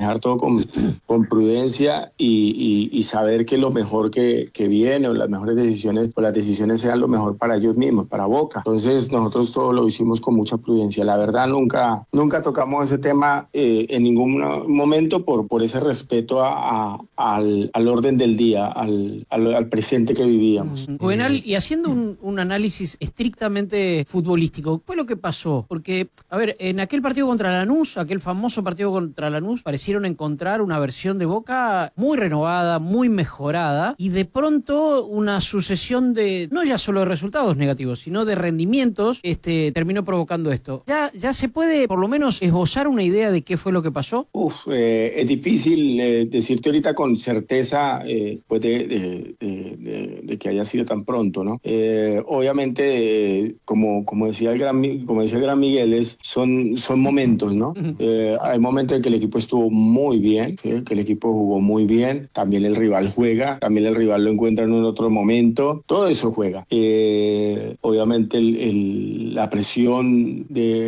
manejar todo con prudencia y saber que lo mejor que viene o las mejores decisiones o las decisiones sean lo mejor para ellos mismos, para Boca. Entonces nosotros todo lo hicimos con mucha prudencia. La verdad nunca tocamos ese tema en ningún momento por ese respeto al orden del día, al presente que vivíamos. Juvenal, y haciendo un análisis estrictamente futbolístico, ¿qué fue lo que pasó? Porque, a ver, en aquel partido contra Lanús, aquel famoso partido contra Lanús, parecieron encontrar una versión de Boca muy renovada, muy mejorada, y de pronto una sucesión de, no ya solo de resultados negativos, sino de rendimientos, terminó provocando esto. ¿Ya se puede por lo menos esbozar una idea de qué fue lo que pasó? Es difícil decirte ahorita con certeza pues de que haya sido tan pronto, ¿no? Obviamente, como decía el gran Miguel, son momentos, ¿no? Hay momentos en que el equipo estuvo muy bien, ¿sí? Que el equipo jugó muy bien, también el rival juega, también el rival lo encuentra en un otro momento, todo eso juega. Obviamente la presión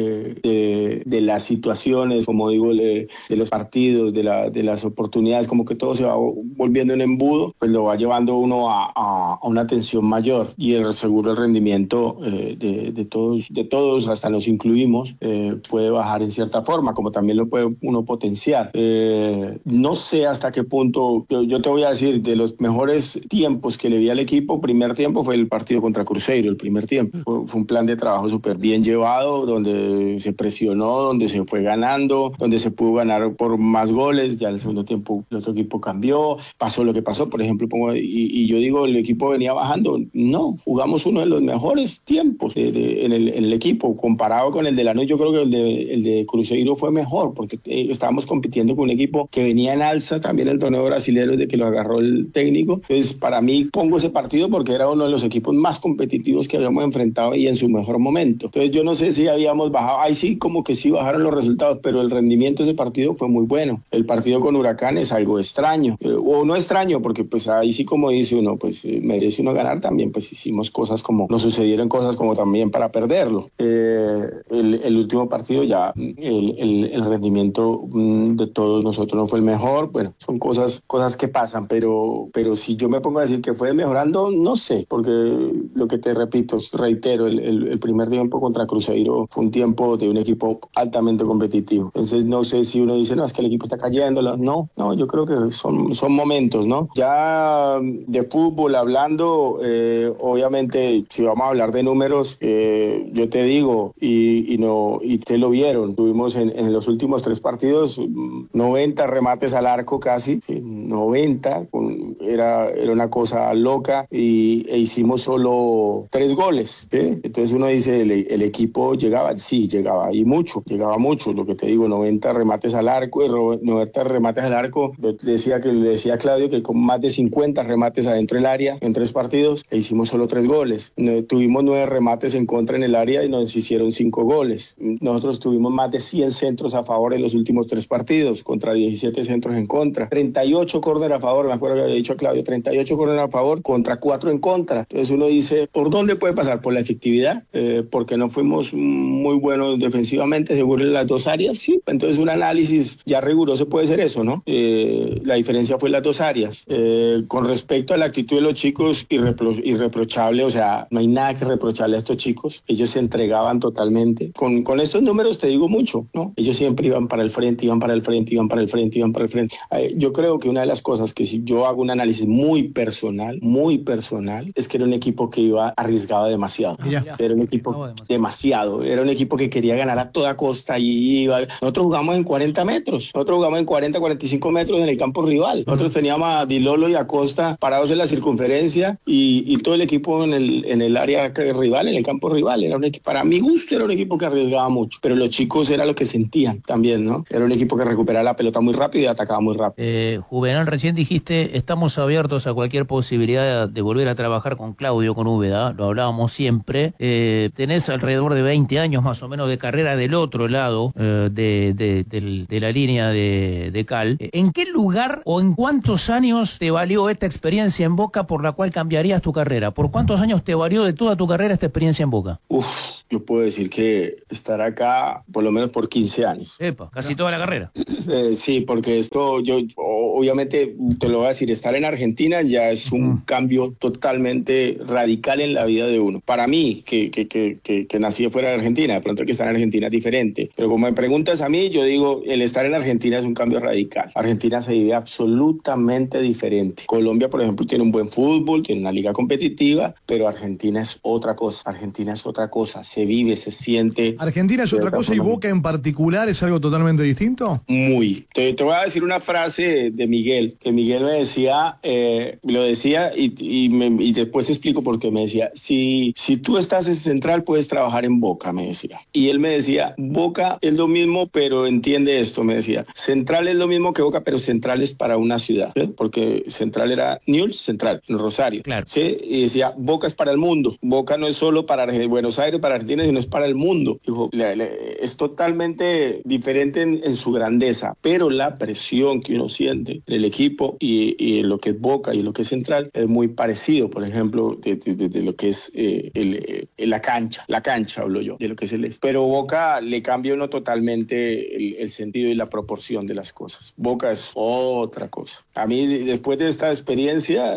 de las situaciones, como digo, de los partidos, de las oportunidades, como que todo se va volviendo un embudo, pues lo va llevando uno a una tensión mayor, y seguro el rendimiento de todos, hasta nos incluimos, puede bajar en cierta forma, como también lo puede uno potenciar. No sé hasta qué punto, yo te voy a decir, de los mejores tiempos que le vi al equipo, primer tiempo fue el partido contra Cruzeiro, el primer tiempo. Fue un plan de trabajo súper bien llevado, donde se presionó, donde se fue ganando, donde se pudo ganar por más goles. Ya en el segundo tiempo el otro equipo cambió, pasó lo que pasó, por ejemplo, y yo digo, el equipo venía bajando. No, jugamos uno de los mejores tiempos en el equipo, comparado con el de Lanús. Yo creo que el de Cruzeiro fue mejor, porque estábamos compitiendo con un equipo que venía en alza, también el torneo brasileño, desde que lo agarró el técnico. Entonces, para mí, pongo ese partido porque era uno de los equipos más competitivos que habíamos enfrentado y en su mejor momento. Entonces, yo no sé si habíamos bajado, ahí sí, como que sí bajaron los resultados, pero el rendimiento de ese partido fue muy bueno. El partido con Huracán es algo extraño, o no extraño, porque pues ahí sí, como dice uno, pues merece uno ganar. También pues hicimos cosas como, nos sucedieron cosas como también para perderlo. El último partido ya, el rendimiento de todos nosotros no fue el mejor. Bueno, son cosas que pasan, pero si yo me pongo a decir que fue mejorando, no sé, porque lo que te repito, reitero, el primer tiempo contra Cruzeiro fue un tiempo de un equipo altamente competitivo. Entonces no sé si uno dice, no, es que el equipo está cayendo. No, yo creo que son momentos, ¿no? Ya de fútbol hablando, obviamente, si vamos a hablar de números, yo te digo, y ustedes lo vieron, tuvimos en los últimos 3 partidos 90 remates al arco casi, ¿sí? 90, era una cosa loca, e hicimos solo 3 goles, ¿sí? Entonces uno dice, el equipo llegaba, sí, llegaba mucho, lo que te digo, 90 remates al arco, le decía a Claudio que con más de 50 remates adentro del área en 3 partidos, e hicimos solo 3 goles. Tuvimos 9 remates en contra en el área y nos hicieron 5 goles. Nosotros tuvimos más de 100 centros a favor en los últimos 3 partidos, contra 17 centros en contra. 38 córner a favor, me acuerdo que había dicho a Claudio, 38 córner a favor contra 4 en contra. Entonces uno dice, ¿por dónde puede pasar? ¿Por la efectividad? Porque no fuimos muy buenos defensivamente, seguro en las 2 áreas, sí. Entonces un análisis ya riguroso puede ser eso, ¿no? La diferencia fue en las 2 áreas. Con respecto a la actitud de los chicos, irreprochable, o sea, no hay nada que reprocharle a estos chicos. Ellos se entregaban totalmente. Con estos números te digo mucho, ¿no? Ellos siempre iban para el frente. Yo creo que una de las cosas que si yo hago un análisis muy personal, es que era un equipo que arriesgaba demasiado. Era un equipo demasiado. Era un equipo que quería ganar a toda costa y iba. Nosotros jugamos en 40 metros. Nosotros jugamos en 40, 45 metros en el campo rival. Nosotros teníamos a Di Lolo y a Costa parados en la circunferencia y todo el equipo en el área rival, en el campo rival. Era un equipo, para mi gusto, era un equipo que arriesgaba mucho, pero los chicos era lo que sentían también, ¿no? Era un equipo que recuperaba la pelota muy rápido y atacaba muy rápido. Juvenal, recién dijiste, estamos abiertos a cualquier posibilidad de volver a trabajar con Claudio, con Úbeda, lo hablábamos siempre. Tenés alrededor de 20 años más o menos de carrera del otro lado de la línea de Cal. ¿En qué lugar o en cuántos años te valió esta experiencia en Boca por la cual cambiarías tu carrera? ¿Por cuántos años te valió de toda tu carrera esta experiencia en Boca? Yo puedo decir que estar acá por lo menos por 15 años. Epa, casi toda la carrera. Sí, porque esto, obviamente te lo voy a decir, estar en Argentina ya es un cambio totalmente radical en la vida de uno. Para mí, que nací fuera de Argentina, de pronto que estar en Argentina es diferente, pero como me preguntas a mí, yo digo, el estar en Argentina es un cambio radical. Argentina se vive absolutamente diferente. Colombia, por ejemplo, tiene un buen fútbol, tiene una liga competitiva, pero Argentina es otra cosa. Argentina es otra cosa, se vive, se siente. ¿Argentina es otra cosa y Boca en particular es algo totalmente distinto? Muy. Te voy a decir una frase de Miguel, que Miguel me decía, lo decía y después explico por qué. Me decía, si tú estás en Central, puedes trabajar en Boca, me decía. Y él me decía, Boca es lo mismo, pero entiende esto, me decía. Central es lo mismo que Boca, pero Central es para una ciudad, ¿sí? Porque Central era Newell's Central, en Rosario. Claro. ¿Sí? Y decía, Boca es para el mundo. Boca no es solo para Buenos Aires, para Argentina, sino es para el mundo. Dijo, es totalmente diferente en su grandeza, pero la presión que uno siente en el equipo y en lo que es Boca y en lo que es Central es muy parecido, por ejemplo, de lo que es la cancha hablo yo, de lo que es pero Boca le cambia uno totalmente el sentido y la proporción de las cosas. Boca es otra cosa. A mí, después de esta experiencia,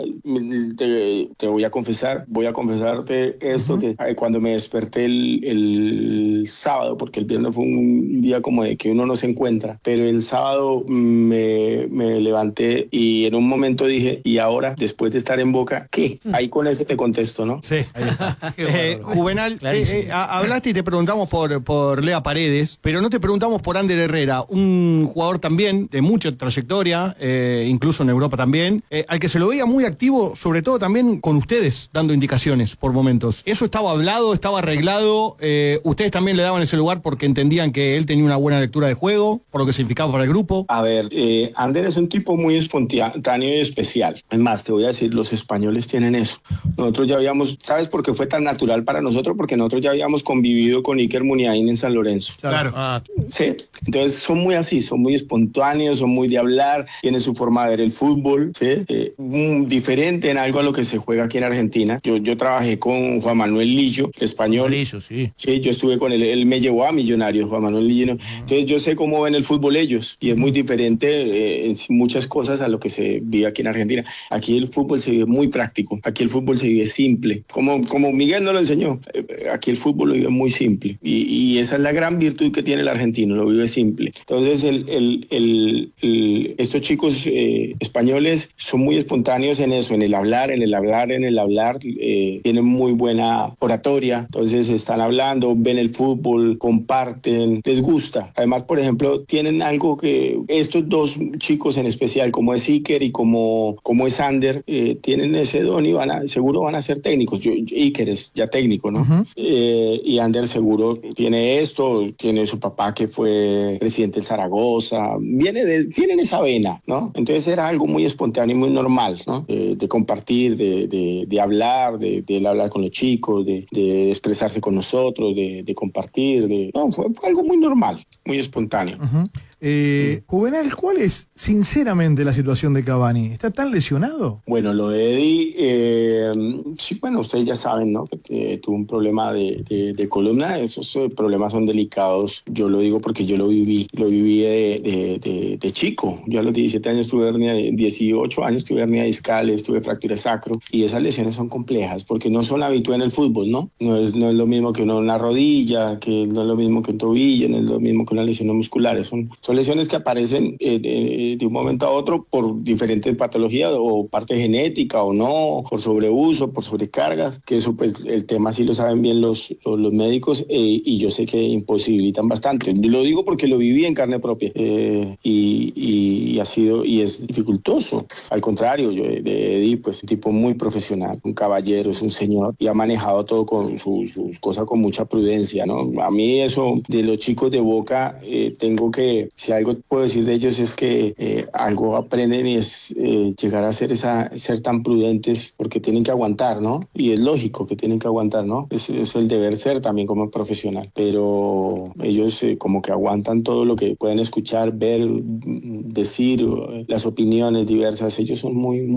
te voy a confesarte esto, que cuando me desperté el sábado, porque el viernes fue un día como de que uno no se encuentra, pero el sábado me levanté y en un momento dije, ¿y ahora, después de estar en Boca, qué? Ahí con eso te contesto, ¿no? Sí, ahí está. Juvenal, hablaste y te preguntamos por Lea Paredes, pero no te preguntamos por Ander Herrera, un jugador también de mucha trayectoria, incluso en Europa también, al que se lo veía muy activo, sobre todo también con ustedes, dando indicaciones por momentos. ¿Eso estaba hablado, estaba arreglado? ¿Ustedes también le daban ese lugar porque entendían que él tenía una buena lectura de juego, por lo que significaba para el grupo? A ver, Ander es un tipo muy espontáneo y especial. Es más, te voy a decir, los españoles tienen eso. Nosotros ya habíamos, ¿sabes por qué fue tan natural para nosotros? Porque nosotros ya habíamos convivido con Iker Muniain en San Lorenzo. Claro. Sí, entonces son muy así, son muy espontáneos, son muy de hablar, tienen su forma de ver el fútbol, ¿sí? Diferente en algo a lo que se juega aquí en Argentina. Yo trabajé con Juan Manuel Lillo, español. Lillo, sí. Sí, yo estuve con él me llevó a Millonarios, Juan Manuel Lillo. Entonces yo sé cómo ven el fútbol ellos y es muy diferente en muchas cosas a lo que se vive aquí en Argentina. Aquí el fútbol se vive muy práctico, aquí el fútbol se vive simple, como Miguel nos lo enseñó. Aquí el fútbol lo vive muy simple y esa es la gran virtud que tiene el argentino, lo vive simple. Entonces estos chicos españoles son muy espontáneos en eso, en el hablar, tienen muy buena oratoria, entonces están hablando, ven el fútbol, comparten, les gusta. Además, por ejemplo, tienen algo que estos dos chicos en especial, como es Iker y como es Ander, tienen ese don y seguro van a ser técnicos. Iker es ya técnico, ¿no? Y Ander seguro tiene esto, tiene su papá que fue presidente del Zaragoza, tienen esa vena, ¿no? Entonces era algo muy espontáneo y muy normal, ¿no? De compartir, de hablar, de hablar con los chicos, de expresarse con nosotros, de compartir, fue algo muy normal, muy espontáneo. Juvenal, ¿cuál es sinceramente la situación de Cavani? ¿Está tan lesionado? Bueno, lo de Eddie, sí, bueno, ustedes ya saben, ¿no? Que tuvo un problema de columna. Esos problemas son delicados. Yo lo digo porque yo lo viví de chico. Yo a los 17 años tuve hernia, 18 años tuve hernia discal, tuve fractura de sacro, y esas lesiones son complejas porque no son habituales en el fútbol, ¿no? No es lo mismo que una rodilla, que no es lo mismo que un tobillo, no es lo mismo que una lesión muscular. Son lesiones que aparecen de un momento a otro por diferentes patologías o parte genética o no, por sobreuso, por sobrecargas, que eso pues el tema sí lo saben bien los médicos y yo sé que imposibilitan bastante. Lo digo porque lo viví en carne propia y ha sido y es dificultoso. Al contrario, yo de Eddie pues un tipo muy profesional, un caballero, es un señor y ha manejado todo con sus cosas con mucha prudencia, ¿no? A mí eso de los chicos de Boca tengo que, si algo puedo decir de ellos es que algo aprenden y es llegar a ser tan prudentes porque tienen que aguantar, ¿no? Y es lógico que tienen que aguantar, ¿no? Es el deber ser también como profesional, pero ellos como que aguantan todo lo que pueden escuchar, ver, decir decir las opiniones diversas. Ellos son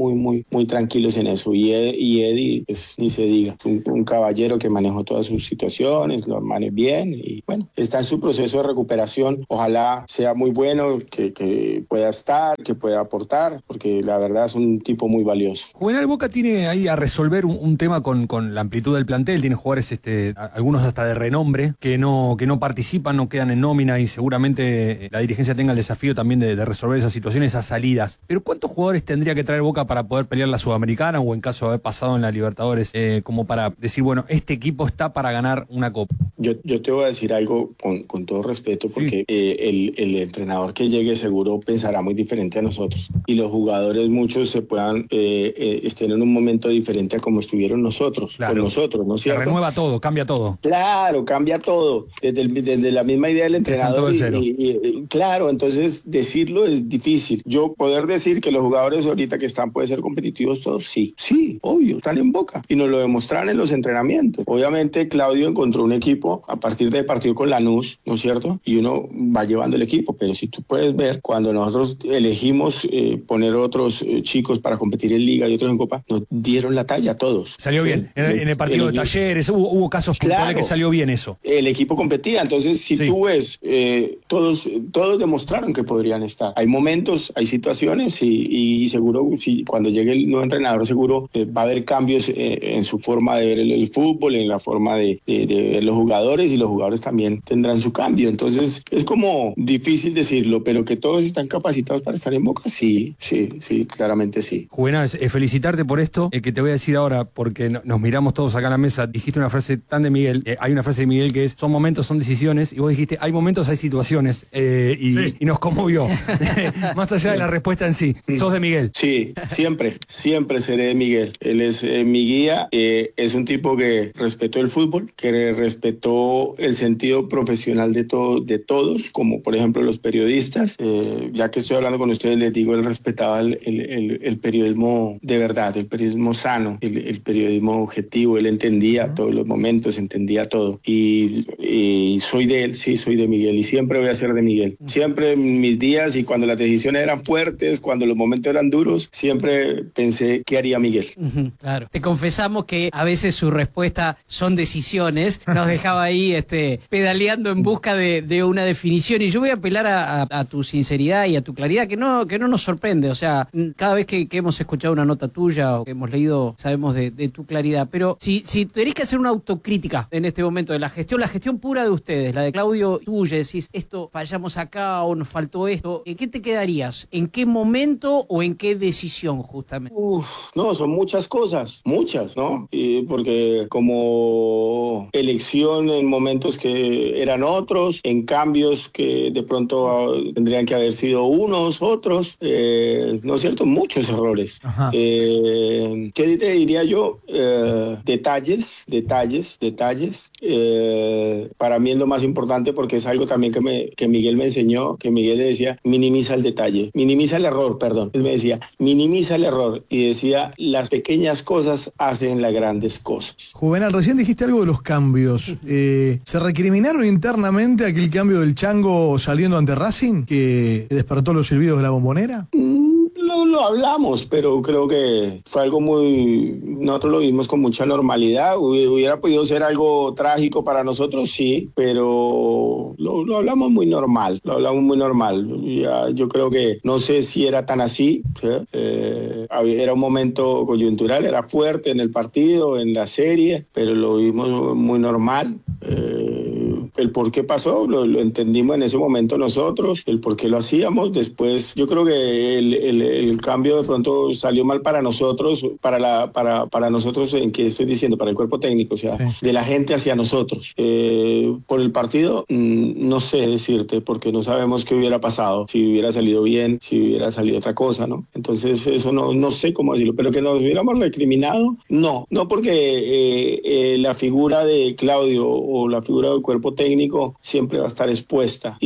muy tranquilos en eso. Y Eddie, pues, ni se diga, un caballero que manejó todas sus situaciones, lo maneja bien y bueno, está en su proceso de recuperación. Ojalá sea muy bueno, que pueda estar, que pueda aportar, porque la verdad es un tipo muy valioso. Juvenal, Boca tiene ahí a resolver un tema con la amplitud del plantel, tiene jugadores algunos hasta de renombre que no participan, no quedan en nómina y seguramente la dirigencia tenga el desafío también de resolver esas situaciones, esas salidas. Pero ¿cuántos jugadores tendría que traer Boca para poder pelear la Sudamericana o en caso de haber pasado en la Libertadores, como para decir, bueno, este equipo está para ganar una Copa? Yo te voy a decir algo con todo respeto, porque el entrenador que llegue seguro pensará muy diferente a nosotros y los jugadores muchos se puedan estén en un momento diferente a como estuvieron nosotros, claro, con nosotros, ¿no es cierto? Se renueva todo, cambia todo. Claro, cambia todo, desde la misma idea del entrenador. Claro, entonces decirlo es difícil. Yo poder decir que los jugadores ahorita que están pueden ser competitivos todos, sí, obvio, están en Boca y nos lo demostraron en los entrenamientos. Obviamente Claudio encontró un equipo a partir del partido con Lanús, ¿no es cierto? Y uno va llevando el equipo, pero si tú puedes ver, cuando nosotros elegimos poner otros chicos para competir en Liga y otros en Copa, nos dieron la talla a todos. Salió bien, en el partido de Talleres, hubo casos puntuales que salió bien eso. El equipo competía, entonces si tú ves, todos demostraron que podrían estar. Hay momentos, hay situaciones y seguro cuando llegue el nuevo entrenador seguro va a haber cambios en su forma de ver el fútbol, en la forma de ver los jugadores, y los jugadores también tendrán su cambio. Entonces es como difícil decirlo, pero que todos están capacitados para estar en Boca, sí, claramente sí. Juvenal, felicitarte por esto, que te voy a decir ahora, porque nos miramos todos acá en la mesa, dijiste una frase tan de Miguel, hay una frase de Miguel que es, son momentos, son decisiones, y vos dijiste, hay momentos, hay situaciones, y nos conmovió, más allá de la respuesta en sí. ¿Sos de Miguel? Sí, siempre seré de Miguel. Él es mi guía, es un tipo que respetó el fútbol, que respetó el sentido profesional de todos, como por ejemplo los periodistas. Ya que estoy hablando con ustedes, les digo, él respetaba el periodismo de verdad, el periodismo sano, el periodismo objetivo. Él entendía todos los momentos, entendía todo. Y soy de él, sí, soy de Miguel, y siempre voy a ser de Miguel. Siempre en mis días y cuando las decisiones eran fuertes, cuando los momentos eran duros, siempre pensé qué haría Miguel. Claro. Te confesamos que a veces su respuesta son decisiones. Nos dejaba ahí pedaleando en busca de una definición, y yo voy a apelar a tu sinceridad y a tu claridad, que no nos sorprende. O sea, cada vez que hemos escuchado una nota tuya o que hemos leído, sabemos de tu claridad. Pero si tenés que hacer una autocrítica en este momento de la gestión pura de ustedes, la de Claudio, tuya, decís, esto fallamos acá o nos faltó esto, ¿en qué te quedarías? ¿En qué momento o en qué decisión justamente? No, son muchas cosas, ¿no? Porque como elección en momentos que eran otros, en cambios que de pronto tendrían que haber sido unos, otros, ¿no es cierto? Muchos errores. ¿Qué te diría yo? Detalles. Para mí es lo más importante, porque es algo también que Miguel me enseñó, que Miguel le decía, minimiza el detalle, minimiza el error, perdón. Él me decía, minimiza el error, y decía, las pequeñas cosas hacen las grandes cosas. Juvenal, recién dijiste algo de los cambios. ¿Se recriminaron internamente aquel cambio del Chango saliendo ante Racing, que despertó los silbidos de la Bombonera? Lo hablamos, pero creo que fue algo nosotros lo vimos con mucha normalidad. Hubiera podido ser algo trágico para nosotros, sí, pero lo hablamos muy normal, yo creo que, no sé si era tan así, ¿sí? Era un momento coyuntural, era fuerte en el partido, en la serie, pero lo vimos muy normal. El por qué pasó, lo entendimos en ese momento nosotros, el por qué lo hacíamos. Después, yo creo que el cambio de pronto salió mal para nosotros, para nosotros, ¿en qué estoy diciendo? Para el cuerpo técnico, o sea, de la gente hacia nosotros. Por el partido, no sé decirte, porque no sabemos qué hubiera pasado, si hubiera salido bien, si hubiera salido otra cosa, ¿no? Entonces, eso no sé cómo decirlo, pero que nos hubiéramos recriminado, no porque la figura de Claudio o la figura del cuerpo técnico técnico siempre va a estar expuesta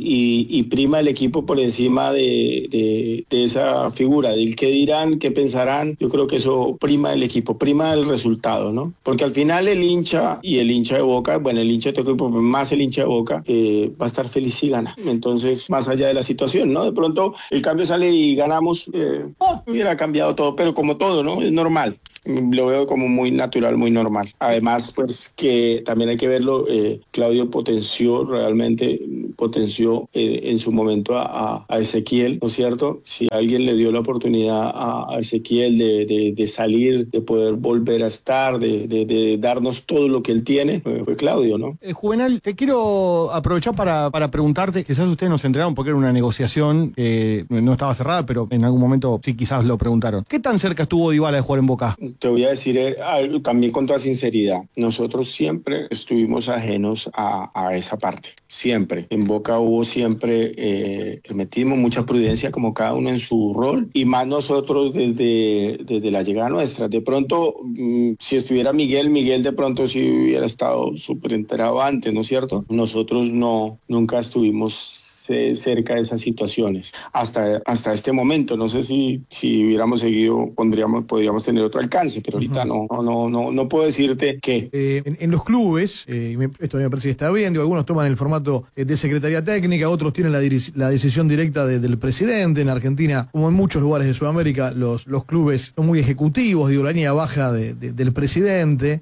y prima el equipo por encima de esa figura, del qué dirán, qué pensarán. Yo creo que eso prima el equipo, prima el resultado, ¿no? Porque al final el hincha de Boca, bueno, el hincha de tu equipo, más el hincha de Boca, va a estar feliz si gana. Entonces, más allá de la situación, ¿no? De pronto el cambio sale y ganamos, hubiera cambiado todo, pero como todo, ¿no? Es normal. Lo veo como muy natural, muy normal. Además, pues que también hay que verlo, Claudio realmente potenció en su momento a Ezequiel, ¿no es cierto? Si alguien le dio la oportunidad a Ezequiel de salir, de poder volver a estar, de darnos todo lo que él tiene, fue Claudio, ¿no? Juvenal, te quiero aprovechar para preguntarte, quizás ustedes nos enteraron porque era una negociación que no estaba cerrada, pero en algún momento sí quizás lo preguntaron. ¿Qué tan cerca estuvo Dybala de jugar en Boca? Te voy a decir algo también con toda sinceridad. Nosotros siempre estuvimos ajenos a esa parte, siempre. En Boca hubo siempre, metimos mucha prudencia como cada uno en su rol y más nosotros desde la llegada nuestra. De pronto, si estuviera Miguel de pronto sí hubiera estado súper enterado antes, ¿no es cierto? Nosotros nunca estuvimos cerca de esas situaciones hasta este momento. No sé si hubiéramos seguido podríamos tener otro alcance, pero ahorita no puedo decirte que en los clubes, esto me parece que está bien, algunos toman el formato de secretaría técnica, otros tienen la decisión directa del presidente. En Argentina, como en muchos lugares de Sudamérica, los clubes son muy ejecutivos, la línea baja del presidente,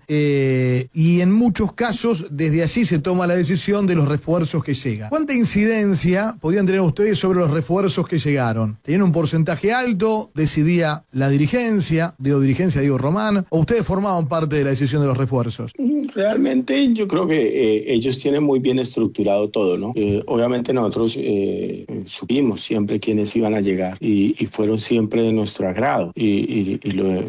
y en muchos casos desde allí se toma la decisión de los refuerzos que llegan. ¿Cuánta incidencia podían tener ustedes sobre los refuerzos que llegaron? ¿Tenían un porcentaje alto? ¿Decidía la dirigencia? Digo Román, ¿o ustedes formaban parte de la decisión de los refuerzos? Realmente yo creo que ellos tienen muy bien estructurado todo, ¿no? Obviamente nosotros supimos siempre quiénes iban a llegar y fueron siempre de nuestro agrado y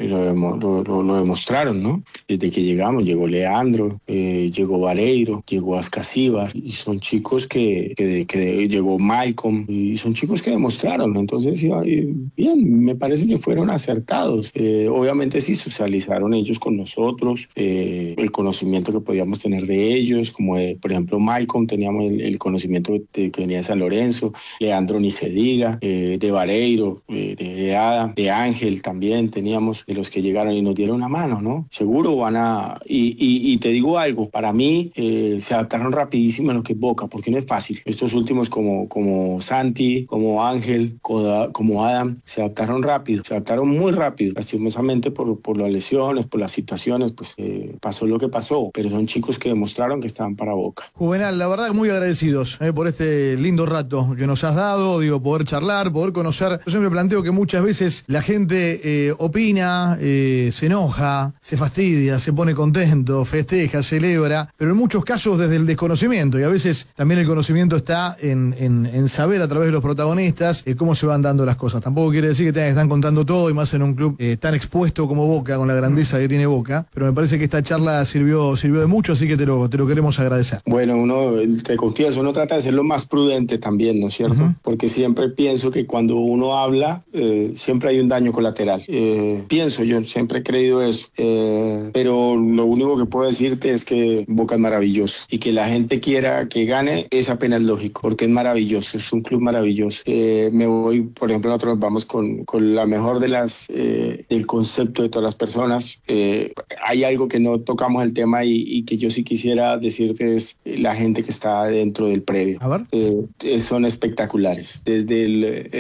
lo demostraron, ¿no? Desde que llegamos, llegó Leandro, llegó Vareiro, llegó Ascasíbar, y son chicos que llegó Malcolm, y son chicos que demostraron. Entonces, bien, me parece que fueron acertados. Obviamente sí socializaron ellos con nosotros, el conocimiento que podíamos tener de ellos, como por ejemplo Malcolm, teníamos el conocimiento que venía de San Lorenzo, Leandro ni se diga, de Vareiro, de Adam, de Ángel también teníamos, de los que llegaron y nos dieron una mano, ¿no? Seguro van a... Y te digo algo, para mí se adaptaron rapidísimo a lo que es Boca, porque no es fácil. Estos últimos como Santi, como Ángel, como Adam, se adaptaron rápido, se adaptaron muy rápido. Lastimosamente por las lesiones, por las situaciones, pues pasó lo que pasó, pero son chicos que demostraron que estaban para Boca. Juvenal, la verdad muy agradecidos por este lindo rato que nos has dado, poder charlar, poder conocer. Yo siempre planteo que muchas veces la gente opina, se enoja, se fastidia, se pone contento, festeja, celebra, pero en muchos casos desde el desconocimiento, y a veces también el conocimiento está en saber a través de los protagonistas cómo se van dando las cosas. Tampoco quiere decir que están contando todo, y más en un club tan expuesto como Boca, con la grandeza que tiene Boca, pero me parece que esta charla sirvió de mucho, así que te lo queremos agradecer. Bueno, te confieso, uno trata de ser lo más prudente también, ¿no es cierto? Uh-huh. Porque siempre pienso que cuando uno habla, siempre hay un daño colateral. Yo siempre he creído eso, pero lo único que puedo decirte es que Boca es maravilloso, y que la gente quiera que gane es apenas lógico, porque es maravilloso, es un club maravilloso. Me voy, por ejemplo, nosotros vamos con la mejor del concepto de todas las personas. Hay algo que no tocamos el tema y que yo sí quisiera decirte, es la gente que está dentro del predio. A ver. Son espectaculares, desde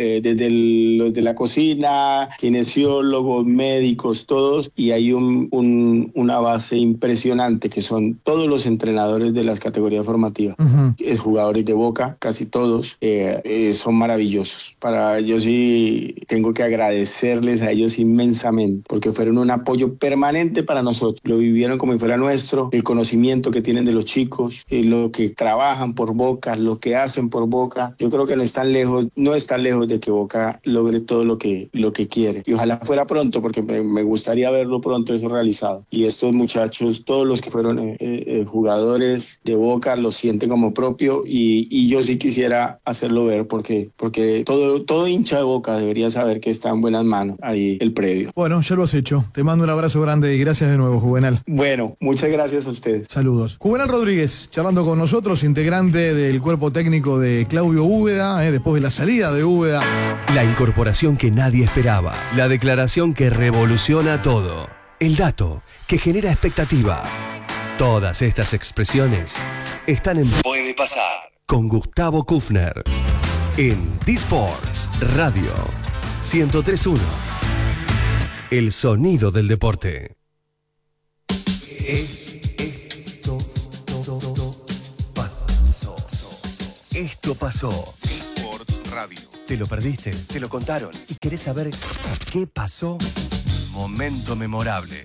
los de la cocina, kinesiólogos, médicos, todos, y hay una base impresionante que son todos los entrenadores de las categorías formativas. Uh-huh. Jugadores de Boca, casi todos, son maravillosos. Yo sí tengo que agradecerles a ellos inmensamente, porque fueron un apoyo permanente para nosotros. Lo vivieron como si fuera nuestro, el conocimiento que tienen de los chicos, lo que trabajan por Boca, lo que hacen por Boca. Yo creo que no está lejos de que Boca logre todo lo que quiere. Y ojalá fuera pronto, porque me gustaría verlo pronto eso realizado. Y estos muchachos, todos los que fueron jugadores de Boca, lo sienten como propio, y yo sí quisiera quisiera hacerlo ver porque todo hincha de Boca debería saber que está en buenas manos ahí el predio. Bueno, ya lo has hecho. Te mando un abrazo grande y gracias de nuevo, Juvenal. Bueno, muchas gracias a ustedes. Saludos. Juvenal Rodríguez, charlando con nosotros, integrante del cuerpo técnico de Claudio Úbeda, después de la salida de Úbeda. La incorporación que nadie esperaba. La declaración que revoluciona todo. El dato que genera expectativa. Todas estas expresiones están en Puede Pasar con Gustavo Kufner en D-Sports Radio 103.1. El sonido del deporte. Esto pasó. D-Sports Radio. ¿Te lo perdiste? ¿Te lo contaron? ¿Y querés saber qué pasó? Momento memorable.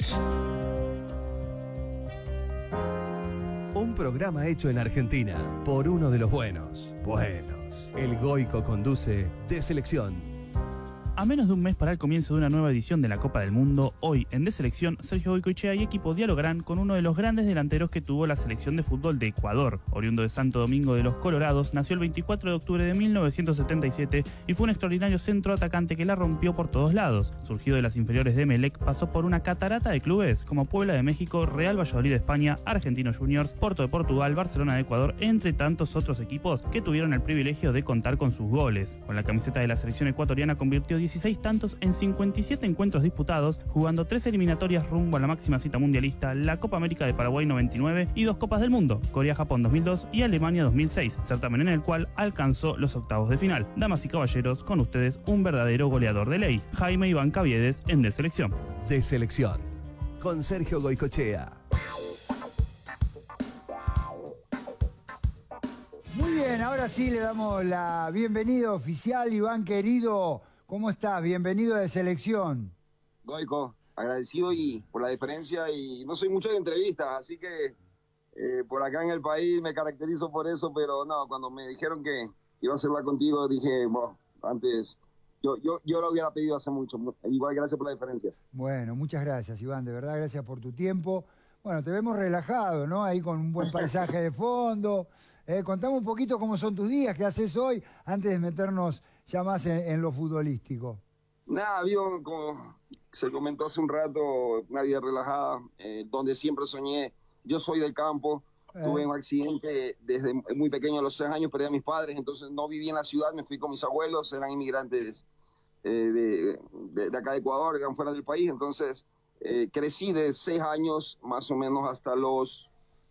Un programa hecho en Argentina por uno de los buenos. El Goico conduce De Selección. A menos de un mes para el comienzo de una nueva edición de la Copa del Mundo, hoy en De Selección, Sergio Goicoechea y equipo dialogarán con uno de los grandes delanteros que tuvo la selección de fútbol de Ecuador. Oriundo de Santo Domingo de los Colorados, nació el 24 de octubre de 1977 y fue un extraordinario centro atacante que la rompió por todos lados. Surgido de las inferiores de Emelec, pasó por una catarata de clubes como Puebla de México, Real Valladolid de España, Argentinos Juniors, Porto de Portugal, Barcelona de Ecuador, entre tantos otros equipos que tuvieron el privilegio de contar con sus goles. Con la camiseta de la selección ecuatoriana convirtió 16 tantos en 57 encuentros disputados, jugando 3 eliminatorias rumbo a la máxima cita mundialista, la Copa América de Paraguay 99 y 2 Copas del Mundo, Corea-Japón 2002 y Alemania 2006, certamen en el cual alcanzó los octavos de final. Damas y caballeros, con ustedes un verdadero goleador de ley, Jaime Iván Caviedes en De Selección. De Selección, con Sergio Goicoechea. Muy bien, ahora sí le damos la bienvenida oficial, Iván querido. ¿Cómo estás? Bienvenido a De Selección. Goico, agradecido y por la diferencia, y no soy mucho de entrevistas, así que por acá en el país me caracterizo por eso, pero no, cuando me dijeron que iba a hacerla contigo, dije, bueno, antes, yo lo hubiera pedido hace mucho. Igual, gracias por la diferencia. Bueno, muchas gracias, Iván, de verdad, gracias por tu tiempo. Bueno, te vemos relajado, ¿no? Ahí con un buen paisaje de fondo. Contame un poquito cómo son tus días, qué haces hoy, antes de meternos ya más en lo futbolístico. Nada, vivo, como se comentó hace un rato, una vida relajada, donde siempre soñé. Yo soy del campo, tuve un accidente desde muy pequeño, a los 6 años, perdí a mis padres, entonces no viví en la ciudad, me fui con mis abuelos, eran inmigrantes de acá de Ecuador, eran fuera del país, entonces crecí de 6 años más o menos hasta los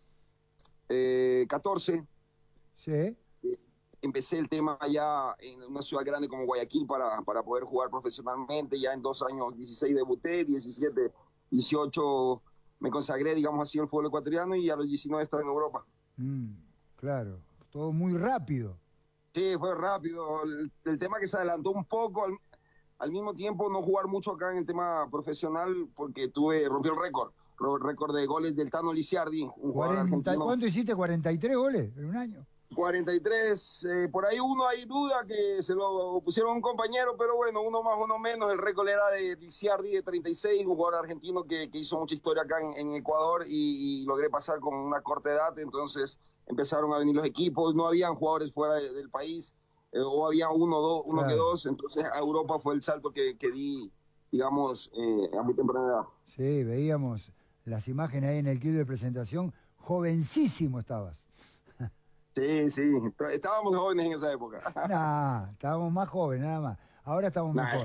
14. Sí. Empecé el tema allá en una ciudad grande como Guayaquil para poder jugar profesionalmente. Ya en 2 años, 16 debuté, 17, 18 me consagré, digamos así, en el fútbol ecuatoriano, y a los 19 estaba en Europa. Claro, todo muy rápido. Sí, fue rápido. El tema que se adelantó un poco, al mismo tiempo no jugar mucho acá en el tema profesional, porque rompí el récord de goles del Tano Lisiardi, un jugador argentino. ¿Cuánto hiciste? ¿43 goles en un año? 43, por ahí uno hay duda que se lo pusieron a un compañero, pero bueno, uno más, uno menos. El récord era de Lisiardi de 36, un jugador argentino que hizo mucha historia acá en Ecuador, y logré pasar con una corta edad. Entonces empezaron a venir los equipos, no habían jugadores fuera del país, o había uno claro, que dos. Entonces a Europa fue el salto que di, digamos, a muy temprana edad. Sí, veíamos las imágenes ahí en el clip de presentación, jovencísimo estabas. Sí, estábamos jóvenes en esa época. No, estábamos más jóvenes, nada más. Ahora estamos mejor.